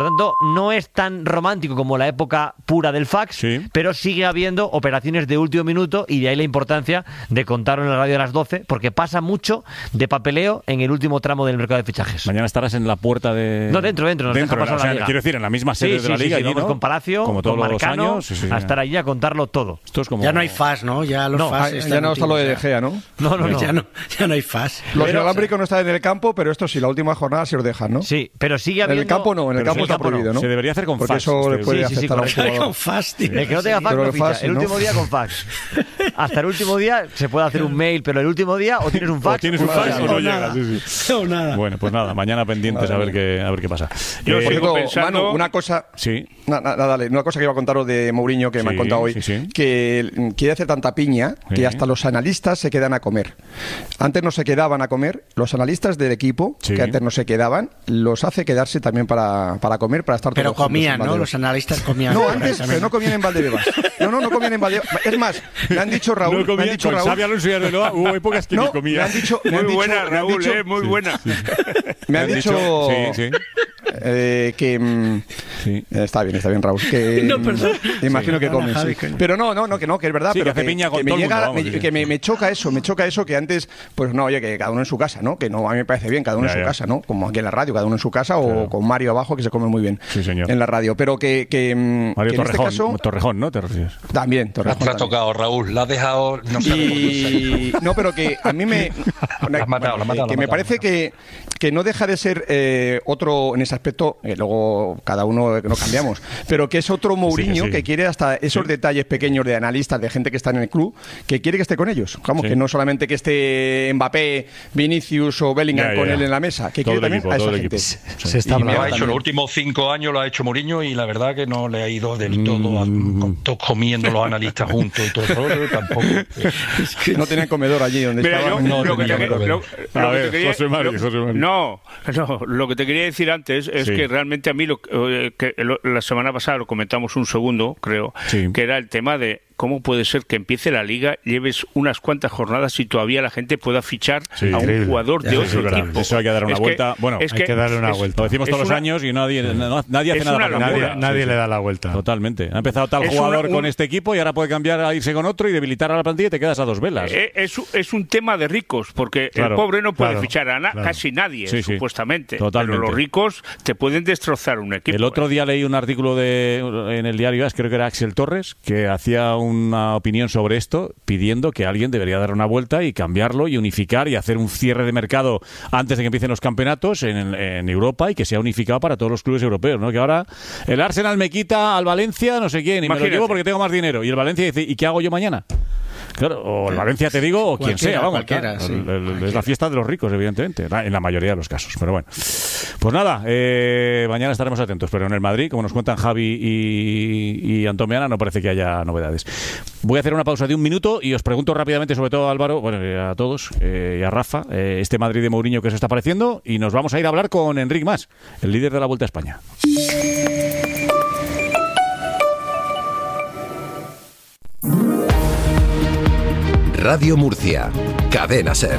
Por tanto, no es tan romántico como la época pura del fax, sí. pero sigue habiendo operaciones de último minuto y de ahí la importancia de contarlo en la radio a las doce, porque pasa mucho de papeleo en el último tramo del mercado de fichajes. Mañana estarás en la puerta de... No, dentro, dentro. Nos dentro deja pasar o sea, la liga. Quiero decir, en la misma sede sí, de la sí, liga. Sí, sí, allí, vamos ¿no? con Palacio, como todos con Marcano, los años, sí, sí, a estar allí a contarlo todo. Esto es como... Ya no hay F A S, ¿no? Ya los no, F A S ya no está lo de De Gea, ¿no? No, no, no. Ya no, ya no hay F A S. Los Pero, inalámbricos no están en el campo, pero esto sí, la última jornada sí os dejan, ¿no? Sí, pero sigue habiendo... En el campo no, en el pero campo sí, está prohibido, ¿no? Se debería hacer con Porque fax. eso le puede sí, sí, afectar sí, a un jugador. Con fax, tío. El que no tenga fax Pero no el ficha. fax, El ¿no? último día con fax. Hasta el último día se puede hacer un mail, pero el último día o tienes un fax o tienes un fax o no nada. llegas. Sí, sí. O nada. Bueno, pues nada, mañana pendientes a ver qué a ver qué pasa. Yo Eh, sigo Por cierto, pensando... Manu, una cosa... Sí. Na, na, dale, una cosa que iba a contaros de Mourinho que Sí, me han contado hoy, sí, sí. que quiere hacer tanta piña que Sí. hasta los analistas se quedan a comer. Antes no se quedaban a comer, los analistas del equipo, Sí. que antes no se quedaban, los hace quedarse también para, para comer, para estar Pero todos juntos comían, en ¿no? Valdebebas. Los analistas comían. No, antes, pero no comían en Valdebebas. No, no, no comían en Valdebebas. Es más, me han dicho Raúl, no comía, me han dicho con Raúl, Xabi Alonso y Arbeloa hubo épocas que no, ni comía. me han dicho, me Muy han dicho, buena, me han Raúl, dicho- eh, muy Sí, buena. sí. me han dicho Sí, sí. eh, que mm, Sí. eh, está bien, está bien, Raúl. Que, No, perdón. mm, Imagino Sí. que Hola, comen, Javi, sí. coño. Pero no, no, no, que no, que es verdad, Sí, que pero hace que, piña con que me todo el llega, mundo, vamos, me- sí, sí. que me, me choca eso, me choca eso que antes, pues no, oye, que cada uno en su casa, ¿no? Que no, a mí me parece bien, cada uno Ya, en su ya. casa, ¿no? Como aquí en la radio, cada uno en su casa o Claro. con Mario abajo, que se come muy bien Sí, señor. en la radio. Pero que, que, mm, Mario que en este Torrejón, caso... Torrejón, ¿no? Te refieres. También, Torrejón. La has también. tocado, Raúl. La has dejado. No sé Y no, pero que a mí me La has matado, la has matado, que la me has parece matado. que, que no deja de ser eh, otro en ese aspecto, eh, luego cada uno nos cambiamos, pero que es otro Mourinho Sí, que sí. que quiere hasta esos Sí. detalles pequeños de analistas, de gente que está en el club, que quiere que esté con ellos. Vamos, Sí. que no solamente que esté Mbappé, Vinicius o Bellingham Ya, ya, con ya. él en la mesa, que Todo quiere el también equipo, a todo esa el gente. equipo. Se está Y me hablando. Lo ha va hecho, también. los últimos cinco años lo ha hecho Mourinho y la verdad que no le ha ido del todo a, con- to- comiendo los analistas juntos y todo eso, pero tampoco. No tenían comedor allí donde Mira, yo, estaban. no lo, que te, tenía lo- que lo A que ver, te quería, José Mari, lo- José Mari. No, no, lo que te quería decir antes es Sí. que realmente a mí lo, eh, que lo- la semana pasada lo comentamos un segundo, creo, Sí. que era el tema de cómo puede ser que empiece la liga, lleves unas cuantas jornadas y todavía la gente pueda fichar Sí, a increíble. un jugador Ya, de sí, otro es verdad. equipo. Eso hay que dar una Es que- vuelta. Bueno, es hay que que darle una es- vuelta. Lo decimos es todos los una- años y nadie, no- nadie hace Es nada una para Nadie, cambiarla. nadie Sí, sí. le da la vuelta. Totalmente. Ha empezado tal Es jugador una- un- con este equipo y ahora puede cambiar a irse con otro y debilitar a la plantilla y te quedas a dos velas. Eh, Es, es un tema de ricos, porque Claro, el pobre no puede claro, fichar a na- claro. casi nadie, Sí, sí. supuestamente. Totalmente. Pero los ricos te pueden destrozar un equipo. El otro ¿eh? día leí un artículo de, en el diario AS, creo que era Axel Torres, que hacía una opinión sobre esto, pidiendo que alguien debería dar una vuelta y cambiarlo y unificar y hacer un cierre de mercado antes de que empiecen los campeonatos en, en Europa y que sea unificado para todos los clubes europeos, ¿no? Que ahora el Arsenal me quita al Valencia no sé quién y me Imagínate. lo llevo porque tengo más dinero y el Valencia dice, ¿y qué hago yo mañana? Claro, o el Valencia te digo, o quien Cualquiera, sea, vamos. cualquiera, claro. sí, El- el- es cualquiera. la fiesta de los ricos, evidentemente, en la mayoría de los casos. Pero bueno, pues nada, eh, mañana estaremos atentos. Pero en el Madrid, como nos cuentan Javi y, y Antón Meana, no parece que haya novedades. Voy a hacer una pausa de un minuto y os pregunto rápidamente, sobre todo a Álvaro, bueno, eh, a todos eh, y a Rafa, eh, este Madrid de Mourinho que os está pareciendo. Y nos vamos a ir a hablar con Enric Mas, el líder de la Vuelta a España. Radio Murcia, Cadena Ser.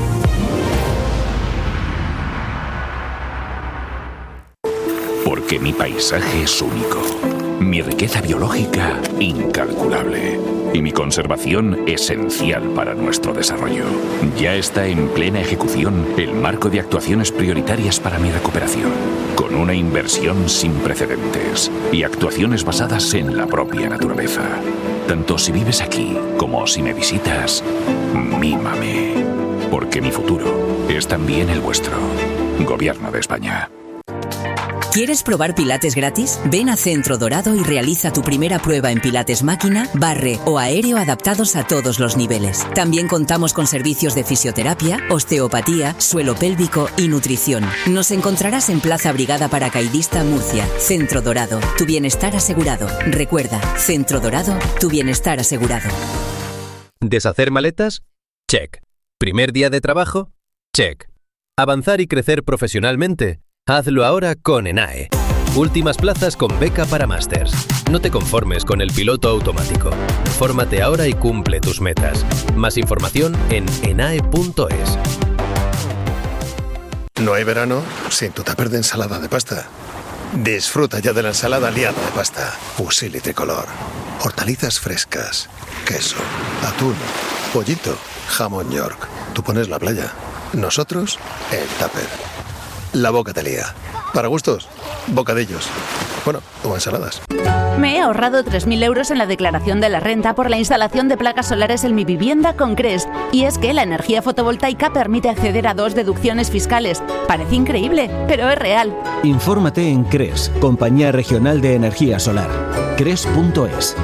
Porque mi paisaje es único, mi riqueza biológica incalculable y mi conservación esencial para nuestro desarrollo. Ya está en plena ejecución el marco de actuaciones prioritarias para mi recuperación, con una inversión sin precedentes y actuaciones basadas en la propia naturaleza. Tanto si vives aquí como si me visitas, mímame, porque mi futuro es también el vuestro. Gobierno de España. ¿Quieres probar Pilates gratis? Ven a Centro Dorado y realiza tu primera prueba en Pilates máquina, barre o aéreo adaptados a todos los niveles. También contamos con servicios de fisioterapia, osteopatía, suelo pélvico y nutrición. Nos encontrarás en Plaza Brigada Paracaidista, Murcia. Centro Dorado, tu bienestar asegurado. Recuerda, Centro Dorado, tu bienestar asegurado. ¿Deshacer maletas? Check. ¿Primer día de trabajo? Check. ¿Avanzar y crecer profesionalmente? Hazlo ahora con ENAE. Últimas plazas con beca para másters. No te conformes con el piloto automático. Fórmate ahora y cumple tus metas. Más información en enae punto es. No hay verano sin tu tupper de ensalada de pasta. Disfruta ya de la ensalada liada de pasta. Fusilli Tricolor. Hortalizas frescas, queso, atún, pollito, jamón York. Tú pones la playa. Nosotros, el tupper. La boca te lía. Para gustos, bocadillos. Bueno, o ensaladas. Me he ahorrado tres mil euros en la declaración de la renta por la instalación de placas solares en mi vivienda con Crest. Y es que la energía fotovoltaica permite acceder a dos deducciones fiscales. Parece increíble, pero es real. Infórmate en Crest, Compañía Regional de Energía Solar. Crest punto es.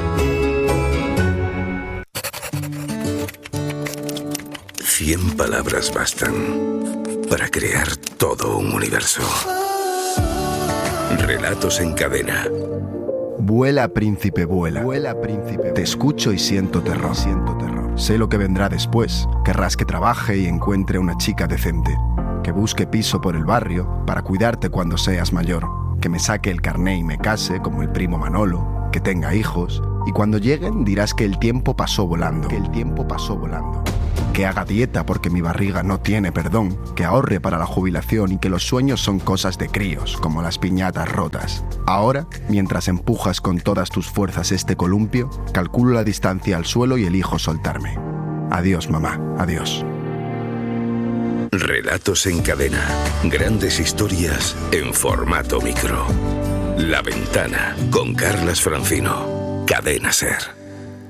Cien palabras bastan para crear todo un universo. Relatos en cadena. Vuela, príncipe, vuela. Vuela, príncipe. Te escucho y siento terror. Siento terror. Sé lo que vendrá después. Querrás que trabaje y encuentre una chica decente. Que busque piso por el barrio para cuidarte cuando seas mayor. Que me saque el carné y me case como el primo Manolo. Que tenga hijos. Y cuando lleguen dirás que el tiempo pasó volando. Que el tiempo pasó volando. Que haga dieta porque mi barriga no tiene perdón, que ahorre para la jubilación y que los sueños son cosas de críos, como las piñatas rotas. Ahora, mientras empujas con todas tus fuerzas este columpio, calculo la distancia al suelo y elijo soltarme. Adiós, mamá, adiós. Relatos en cadena. Grandes historias en formato micro. La Ventana, con Carlas Francino. Cadena SER.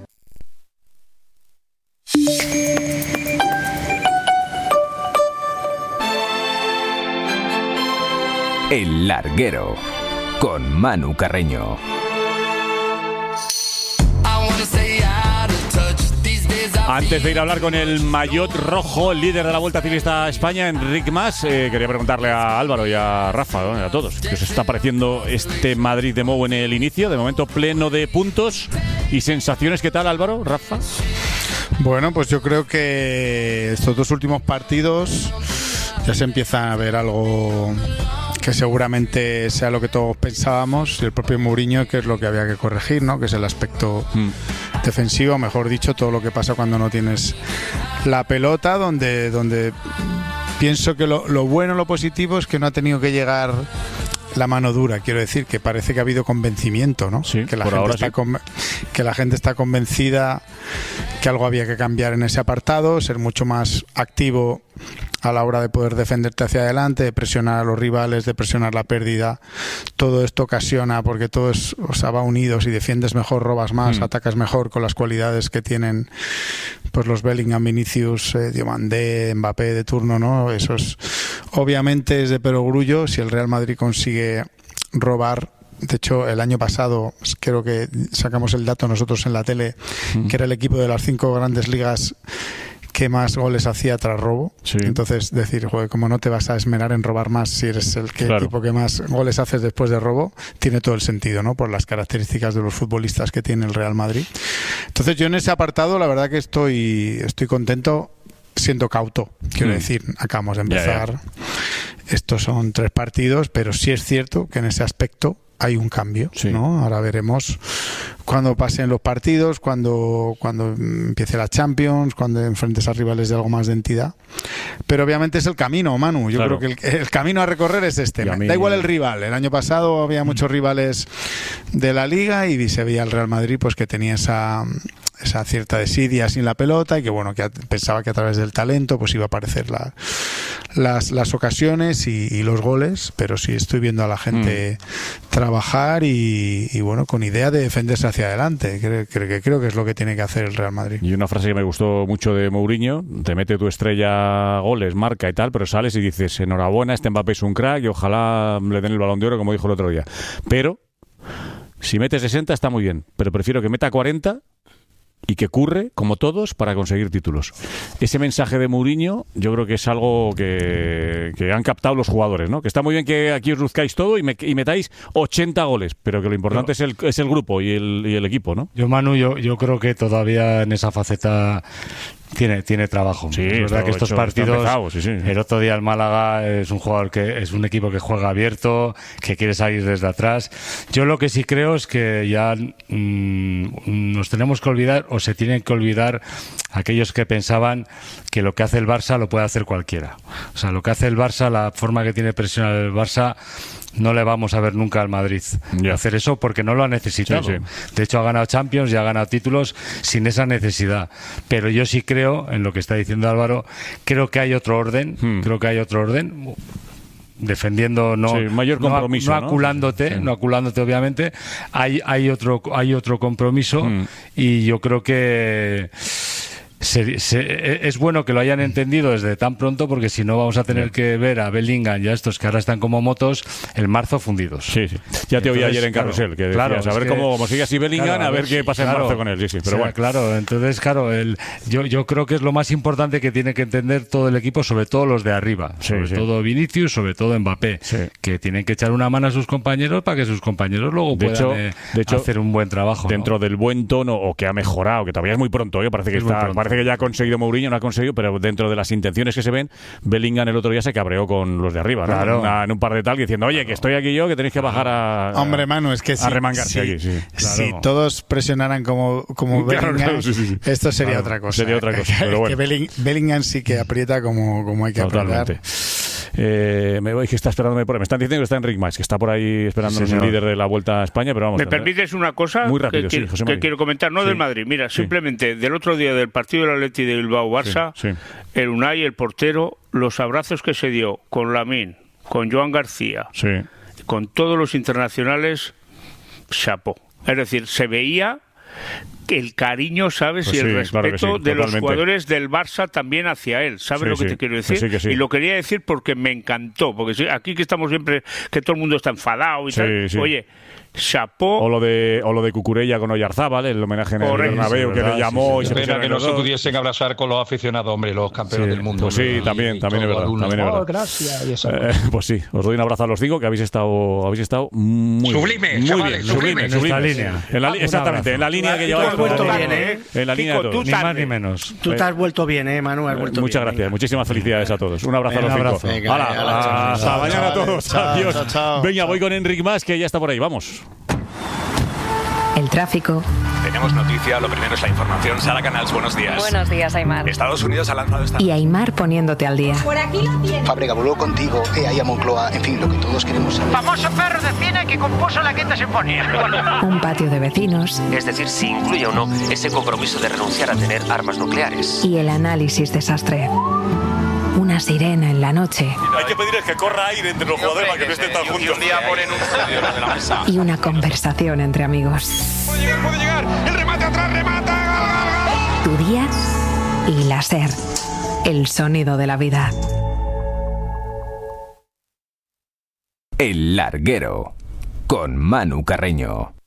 El Larguero, con Manu Carreño. Antes de ir a hablar con el maillot rojo, el líder de la Vuelta Ciclista a España, Enric Mas, eh, quería preguntarle a Álvaro y a Rafa, ¿no? Y a todos, ¿qué os está pareciendo este Madrid de Mou en el inicio? De momento pleno de puntos y sensaciones. ¿Qué tal, Álvaro, Rafa? Bueno, pues yo creo que estos dos últimos partidos ya se empieza a ver algo que seguramente sea lo que todos pensábamos, y el propio Mourinho, que es lo que había que corregir, ¿no? Que es el aspecto mm. defensivo, mejor dicho, todo lo que pasa cuando no tienes la pelota, donde, donde pienso que lo, lo bueno, lo positivo es que no ha tenido que llegar la mano dura, quiero decir, que parece que ha habido convencimiento, ¿no? Sí, que la gente está sí. con, que la gente está convencida que algo había que cambiar en ese apartado, ser mucho más activo a la hora de poder defenderte hacia adelante, de presionar a los rivales, de presionar la pérdida. Todo esto ocasiona, porque todo es, o sea, va unido. Si defiendes mejor, robas más, mm. atacas mejor, con las cualidades que tienen pues los Bellingham, Vinicius, eh, Diomandé, Mbappé de turno, ¿no? Eso es, obviamente es de perogrullo si el Real Madrid consigue robar. De hecho, el año pasado creo que sacamos el dato nosotros en la tele, mm. que era el equipo de las cinco grandes ligas que más goles hacía tras robo. Sí. Entonces, decir, joder, como no te vas a esmerar en robar más si eres el que, claro. equipo que más goles haces después de robo, tiene todo el sentido, ¿no? Por las características de los futbolistas que tiene el Real Madrid. Entonces, yo en ese apartado, la verdad que estoy, estoy contento, siendo cauto. Quiero mm. decir, acabamos de empezar. Ya, ya. Estos son tres partidos, pero sí es cierto que en ese aspecto hay un cambio, sí. ¿no? Ahora veremos cuando pasen los partidos, cuando, cuando empiece la Champions, cuando enfrentes a rivales de algo más de entidad. Pero obviamente es el camino, Manu. Yo claro. creo que el, el camino a recorrer es este. Mí... Da igual el rival. El año pasado había muchos rivales de la Liga y se veía el Real Madrid pues que tenía esa, esa cierta desidia sin la pelota y que bueno, que pensaba que a través del talento pues iba a aparecer la, las, las ocasiones y, y los goles, pero sí estoy viendo a la gente mm. trabajar y, y bueno, con idea de defenderse hacia adelante. Creo, creo, creo que es lo que tiene que hacer el Real Madrid. Y una frase que me gustó mucho de Mourinho: te mete tu estrella goles, marca y tal, pero sales y dices, enhorabuena, este Mbappé es un crack y ojalá le den el Balón de Oro, como dijo el otro día. Pero si mete sesenta está muy bien, pero prefiero que meta cuarenta y que curre, como todos, para conseguir títulos. Ese mensaje de Mourinho yo creo que es algo que, que han captado los jugadores, ¿no? Que está muy bien que aquí os luzcáis todo y, me, y metáis ochenta goles, pero que lo importante yo, es, el, es el grupo y el, y el equipo, ¿no? Yo, Manu, yo, yo creo que todavía en esa faceta tiene tiene trabajo. Sí, es verdad que estos hecho, partidos, empezado, sí, sí. El otro día el Málaga es un jugador que es un equipo que juega abierto, que quiere salir desde atrás. Yo lo que sí creo es que ya mmm, nos tenemos que olvidar, o se tienen que olvidar aquellos que pensaban que lo que hace el Barça lo puede hacer cualquiera. O sea, lo que hace el Barça, la forma que tiene presionar el Barça, no le vamos a ver nunca al Madrid yeah. hacer eso porque no lo ha necesitado. Sí, sí. De hecho, ha ganado Champions y ha ganado títulos sin esa necesidad. Pero yo sí creo, en lo que está diciendo Álvaro, creo que hay otro orden, hmm. creo que hay otro orden. Defendiendo, no, sí, mayor compromiso, no, no aculándote, ¿no? Sí. no aculándote obviamente, hay, hay otro, hay otro compromiso mm. y yo creo que Se, se, es bueno que lo hayan entendido desde tan pronto, porque si no vamos a tener que ver a Bellingham y a estos que ahora están como motos el marzo fundidos. Sí, sí. Ya te oí ayer en Carrusel, que decías, claro, a ver que, cómo, cómo sigue así Bellingham, claro, a, ver a ver qué pasa claro, en marzo con él. Sí, sí, pero o sea, bueno. Claro, entonces, claro, el, yo, yo creo que es lo más importante que tiene que entender todo el equipo, sobre todo los de arriba, sí, sobre sí. todo Vinicius, sobre todo Mbappé, sí. que tienen que echar una mano a sus compañeros para que sus compañeros luego de puedan hecho, eh, de hecho, hacer un buen trabajo. Dentro ¿no? del buen tono, o que ha mejorado, que todavía es muy pronto, ¿eh? parece que es está, parece que ya ha conseguido Mourinho, no ha conseguido, pero dentro de las intenciones que se ven, Bellingham el otro día se cabreó con los de arriba, ¿no? Claro. Una, en un par de tal, diciendo, oye, que estoy aquí yo, que tenéis que bajar a, Hombre, Manu, es que a si, remangarse si, aquí. Sí. Claro. Si todos presionaran como, como claro, Bellingham, claro, sí, sí, sí. esto sería claro, otra cosa. Sería otra cosa, pero bueno. Es que Belling, Bellingham sí que aprieta como, como hay que Totalmente. apretar. Eh, me voy, que está esperándome por ahí. Me están diciendo que está Enric Mas, que está por ahí esperándonos sí, el líder de la Vuelta a España, pero vamos. ¿Me permites una cosa muy rápido, que, sí, José que quiero comentar? No sí. del Madrid. Mira, sí. simplemente del otro día del partido del Atleti de Bilbao-Barça, sí, sí. el Unai, el portero, los abrazos que se dio con Lamine, con Joan García, sí. con todos los internacionales, chapó. Es decir, se veía el cariño, ¿sabes? Pues y el sí, respeto claro sí, de totalmente. Los jugadores del Barça también hacia él. ¿Sabes sí, lo que sí, te quiero decir? Que sí, que sí. Y lo quería decir porque me encantó. Porque sí, aquí que estamos siempre, que todo el mundo está enfadado y sí, tal. Sí. Oye, chapó. O lo de o lo de Cucurella con Oyarzábal, el homenaje en el Bernabéu sí, que le llamó. Sí, sí, sí. Y se pena que no se pudiesen abrazar con los aficionados, hombre, los campeones sí, del mundo. Pues sí, también, también es verdad. También es verdad. Oh, gracias. Y eso, eh, pues sí, os doy un abrazo a los cinco, que habéis estado habéis estado muy sublime, muy chavales, bien, sublime, sublime, sublime. línea. En la, exactamente, en la línea que lleváis. vuelto bien, ¿eh? En la línea de todos. Ni más ni menos. Tú te has vuelto bien, ¿eh, Manu? Has vuelto Muchas bien, gracias, venga. Muchísimas felicidades a todos. Un abrazo a los cinco. Venga, Hala, hasta mañana a todos. Adiós. Venga, voy con Enric Mas, que ya está por ahí. Vamos. El tráfico. Tenemos noticia, lo primero es la información. Sara Canals, buenos días. Buenos días, Aymar. Estados Unidos ha lanzado esta... Y Aymar poniéndote al día. Por aquí lo tienes. Fábrica voló contigo, E A I a Moncloa, en fin, lo que todos queremos saber. Famoso perro de cine que compuso la Quinta Sinfonía. Un patio de vecinos. Es decir, si incluye o no ese compromiso de renunciar a tener armas nucleares. Y el análisis desastre. Una sirena en la noche. Hay que pedirles que corra aire entre los jugadores para que no estén tan juntos. Y un día ponen un estudio de la mesa. Y una conversación entre amigos. Puede llegar, puede llegar. El remate atrás, remata. Tu día y la SER. El sonido de la vida. El Larguero. Con Manu Carreño.